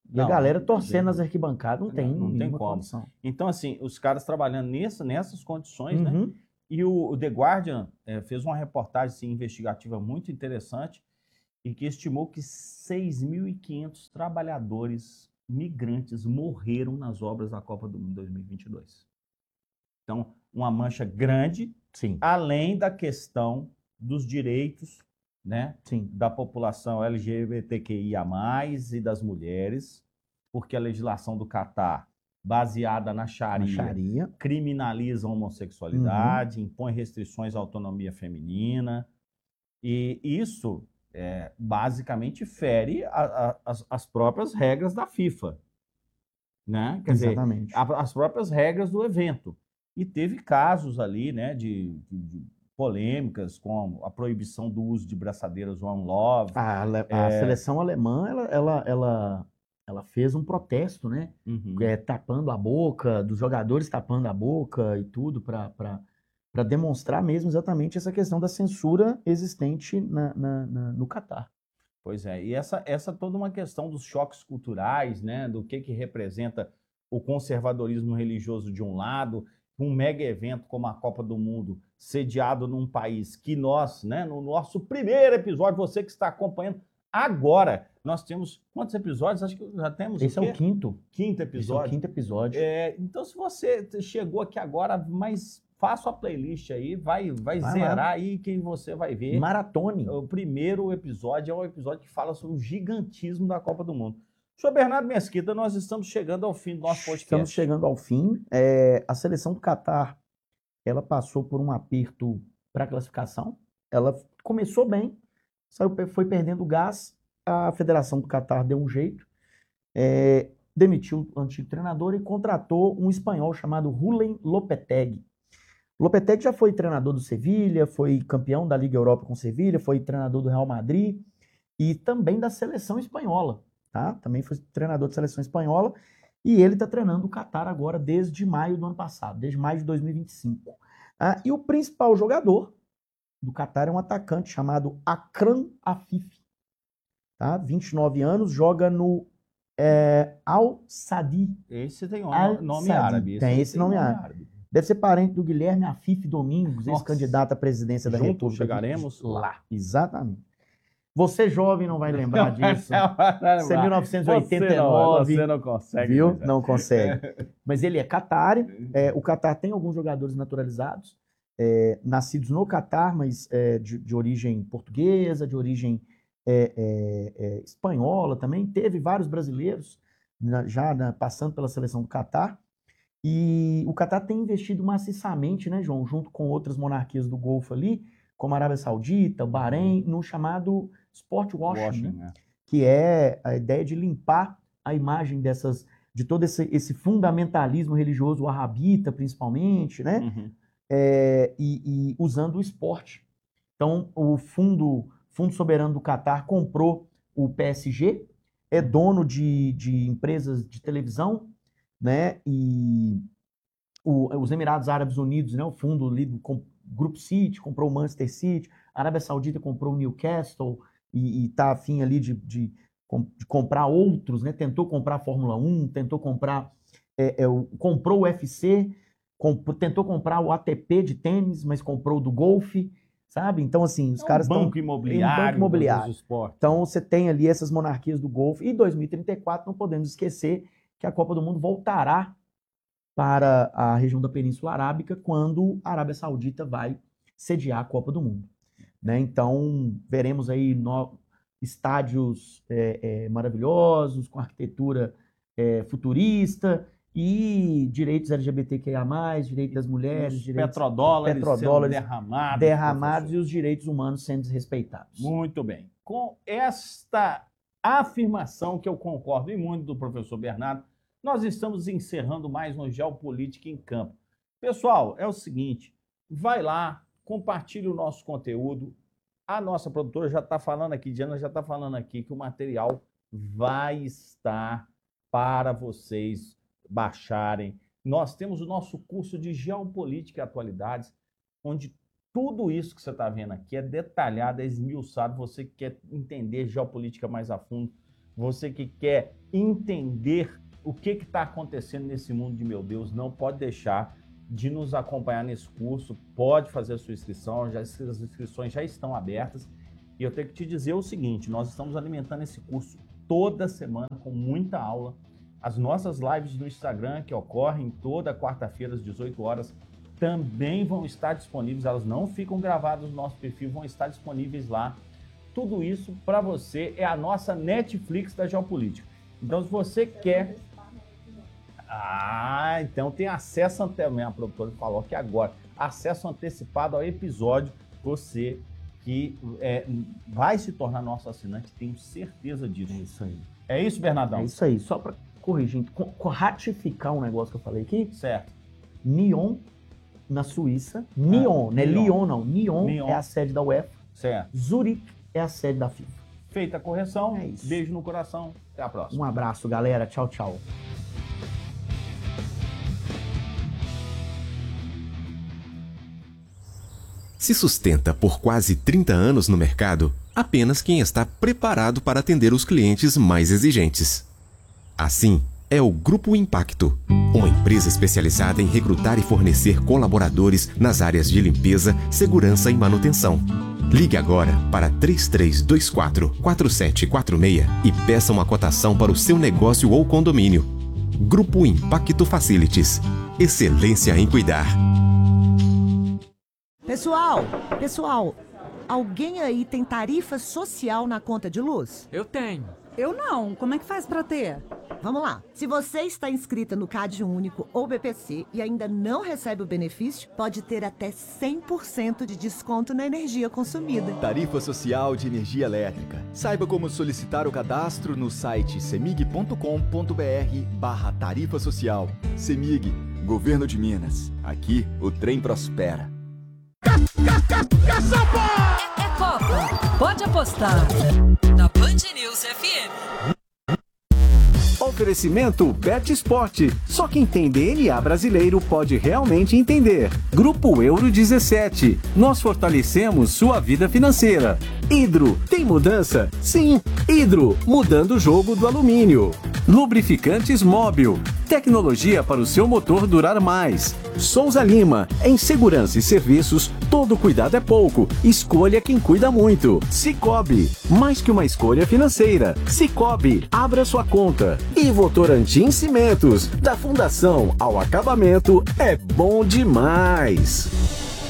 Speaker 1: E a
Speaker 2: Não,
Speaker 1: galera
Speaker 2: não tem
Speaker 1: torcendo
Speaker 2: jeito.
Speaker 1: nas arquibancadas não tem
Speaker 2: Não, não tem
Speaker 1: nenhuma
Speaker 2: como.
Speaker 1: condição.
Speaker 2: Então, assim, os caras trabalhando nessa, nessas condições, né?
Speaker 1: Uhum.
Speaker 2: E o, o The Guardian eh, fez uma reportagem assim, investigativa muito interessante e que estimou que seis mil e quinhentos trabalhadores migrantes morreram nas obras da Copa do Mundo dois mil e vinte e dois. Então, uma mancha grande,
Speaker 1: Sim,
Speaker 2: além da questão dos direitos, né,
Speaker 1: sim.
Speaker 2: da população L G B T Q I A mais, e das mulheres, porque a legislação do Catar, baseada na
Speaker 1: Na
Speaker 2: Sharia,
Speaker 1: Sharia.
Speaker 2: criminaliza a homossexualidade, impõe restrições à autonomia feminina, e isso é, basicamente fere a- a- as, as próprias regras da FIFA, né? Quer dizer,
Speaker 1: Exatamente.
Speaker 2: a- as próprias regras do evento. E teve casos ali, né, de, de- de polêmicas com a proibição do uso de braçadeiras One Love.
Speaker 1: A, ale- a
Speaker 2: É.
Speaker 1: seleção alemã, ela, ela, ela, ela fez um protesto, né?
Speaker 2: Uhum.
Speaker 1: É, tapando a boca, dos jogadores tapando a boca e tudo, para para demonstrar mesmo exatamente essa questão da censura existente na, na- na- no Catar.
Speaker 2: Pois é, e essa, essa toda uma questão dos choques culturais, né, do que, que representa o conservadorismo religioso de um lado, um mega evento como a Copa do Mundo, sediado num país que nós, né, no nosso primeiro episódio, você que está acompanhando agora, nós temos quantos episódios? Acho que já temos
Speaker 1: Esse
Speaker 2: o
Speaker 1: é
Speaker 2: quê?
Speaker 1: o quinto.
Speaker 2: Quinto
Speaker 1: Esse é o
Speaker 2: episódio.
Speaker 1: quinto episódio.
Speaker 2: É, então, se você chegou aqui agora, mas faça a playlist aí, vai, vai,
Speaker 1: Vai
Speaker 2: zerar
Speaker 1: lá.
Speaker 2: aí que você vai ver.
Speaker 1: Maratone.
Speaker 2: O primeiro episódio é um episódio que fala sobre o gigantismo da Copa do Mundo. Senhor Bernardo Mesquita, nós estamos chegando ao fim do nosso podcast.
Speaker 1: Estamos chegando ao fim. É, a seleção do Catar, ela passou por um aperto para a classificação. Ela começou bem, saiu, foi perdendo gás. A Federação do Catar deu um jeito, é, demitiu o antigo treinador e contratou um espanhol chamado Julen Lopetegui. Lopetegui já foi treinador do Sevilha, foi campeão da Liga Europa com o Sevilha, foi treinador do Real Madrid e também da seleção espanhola, tá? Também foi treinador da seleção espanhola e ele está treinando o Catar agora desde maio do ano passado, desde maio de dois mil e vinte e cinco. Ah, e o principal jogador do Catar é um atacante chamado Akram Afif, tá? vinte e nove anos, joga no é, Al Saadi.
Speaker 2: Esse tem um
Speaker 1: Al
Speaker 2: nome
Speaker 1: Saadi.
Speaker 2: árabe. Esse
Speaker 1: Tem
Speaker 2: aí
Speaker 1: esse nome árabe. Deve ser parente do Guilherme Afif Domingos,
Speaker 2: Nossa.
Speaker 1: ex-candidato à presidência da
Speaker 2: Juntos
Speaker 1: República.
Speaker 2: chegaremos
Speaker 1: lá. Exatamente. Você jovem não vai lembrar disso. Isso é mil novecentos e oitenta e
Speaker 2: Você não,
Speaker 1: nove.
Speaker 2: você não consegue.
Speaker 1: Viu?
Speaker 2: Moisés.
Speaker 1: Não consegue. Mas ele é catari. É, o Catar tem alguns jogadores naturalizados, é, nascidos no Catar, mas é, de, de origem portuguesa, de origem é, é, é, espanhola também. Teve vários brasileiros na- já na- passando pela seleção do Catar. E o Catar tem investido maciçamente, né, João, junto com outras monarquias do Golfo ali, como a Arábia Saudita, o Bahrein, no chamado sport washing,
Speaker 2: Washing,
Speaker 1: né?
Speaker 2: né?
Speaker 1: Que é a ideia de limpar a imagem dessas, de todo esse, esse fundamentalismo religioso wahhabita, principalmente, né?
Speaker 2: Uhum.
Speaker 1: É, e, e usando o esporte. Então, o fundo, fundo soberano do Catar comprou o P S G, é dono de, de empresas de televisão, né? E o- os Emirados Árabes Unidos, né? O fundo ali do com- Grupo City comprou o Manchester City, a Arábia Saudita comprou o Newcastle e está afim ali de, de, com- de comprar outros, né? Tentou comprar a Fórmula um, tentou comprar, é, é, o, comprou o U F C, comp- tentou comprar o A T P de tênis, mas comprou o do golfe, sabe? Então, assim, os
Speaker 2: É um
Speaker 1: caras estão
Speaker 2: banco imobiliário,
Speaker 1: um banco imobiliário.
Speaker 2: dos esportes.
Speaker 1: Então, você tem ali essas monarquias do Golfo. E dois mil e trinta e quatro, não podemos esquecer que a Copa do Mundo voltará para a região da Península Arábica quando a Arábia Saudita vai sediar a Copa do Mundo, né? Então, veremos aí no- estádios é, é, maravilhosos, com arquitetura é, futurista e direitos L G B T Q I A mais, direitos das mulheres,
Speaker 2: Os
Speaker 1: direitos
Speaker 2: petrodólares,
Speaker 1: petrodólares
Speaker 2: sendo derramados.
Speaker 1: derramados
Speaker 2: professor.
Speaker 1: e os direitos humanos sendo desrespeitados.
Speaker 2: Muito bem. Com esta afirmação que eu concordo e muito do professor Bernardo, nós estamos encerrando mais um Geopolítica em Campo. Pessoal, é o seguinte, vai lá, compartilhe o nosso conteúdo. A nossa produtora já está falando aqui, Diana já está falando aqui que o material vai estar para vocês baixarem. Nós temos o nosso curso de Geopolítica e Atualidades, onde tudo isso que você está vendo aqui é detalhado, é esmiuçado. Você que quer entender geopolítica mais a fundo, você que quer entender o que está acontecendo nesse mundo de meu Deus, não pode deixar de nos acompanhar nesse curso, pode fazer a sua inscrição, já, as inscrições já estão abertas. E eu tenho que te dizer o seguinte, nós estamos alimentando esse curso toda semana com muita aula. As nossas lives no Instagram, que ocorrem toda quarta-feira às dezoito horas, também vão estar disponíveis, elas não ficam gravadas no nosso perfil, vão estar disponíveis lá. Tudo isso para você é a nossa Netflix da geopolítica. Então, se você quer... Ah, então tem acesso antecipado, a produtora falou que agora, acesso antecipado ao episódio, você que é, vai se tornar nosso assinante, tenho certeza disso.
Speaker 1: É isso aí.
Speaker 2: É isso, Bernardão?
Speaker 1: É isso aí, só para corrigir, ratificar um negócio que eu falei aqui.
Speaker 2: Certo.
Speaker 1: Nyon, na Suíça, Nyon, ah, não é Lyon não, Nyon, Nyon é a sede da UEFA,
Speaker 2: certo.
Speaker 1: Zurique é a sede da FIFA.
Speaker 2: Feita a correção,
Speaker 1: é isso.
Speaker 2: Beijo no coração, até a próxima.
Speaker 1: Um abraço, galera, tchau, tchau.
Speaker 3: Se sustenta por quase trinta anos no mercado, apenas quem está preparado para atender os clientes mais exigentes. Assim, é o Grupo Impacto, uma empresa especializada em recrutar e fornecer colaboradores nas áreas de limpeza, segurança e manutenção. Ligue agora para três três dois quatro, quatro sete quatro seis e peça uma cotação para o seu negócio ou condomínio. Grupo Impacto Facilities. Excelência em cuidar.
Speaker 4: Pessoal, pessoal, alguém aí tem tarifa social na conta de luz?
Speaker 5: Eu tenho.
Speaker 6: Eu não. Como é que faz pra ter?
Speaker 4: Vamos lá. Se você está inscrita no CAD Único ou B P C e ainda não recebe o benefício, pode ter até cem por cento de desconto na energia consumida.
Speaker 7: Tarifa Social de Energia Elétrica. Saiba como solicitar o cadastro no site semig ponto com ponto br barra tarifa social. Semig, Governo de Minas. Aqui o trem prospera.
Speaker 8: É, é Copa. Pode apostar. Na Band News F M.
Speaker 9: Oferecimento Bet Sport. Só quem tem D N A brasileiro pode realmente entender. Grupo Euro dezessete. Nós fortalecemos sua vida financeira. Hidro. Tem mudança? Sim. Hidro. Mudando o jogo do alumínio. Lubrificantes Móbil. Tecnologia para o seu motor durar mais. Souza Lima. Em segurança e serviços, todo cuidado é pouco. Escolha quem cuida muito. Cicobi. Mais que uma escolha financeira. Cicobi. Abra sua conta. E Votorantim Cimentos. Da fundação ao acabamento é bom demais.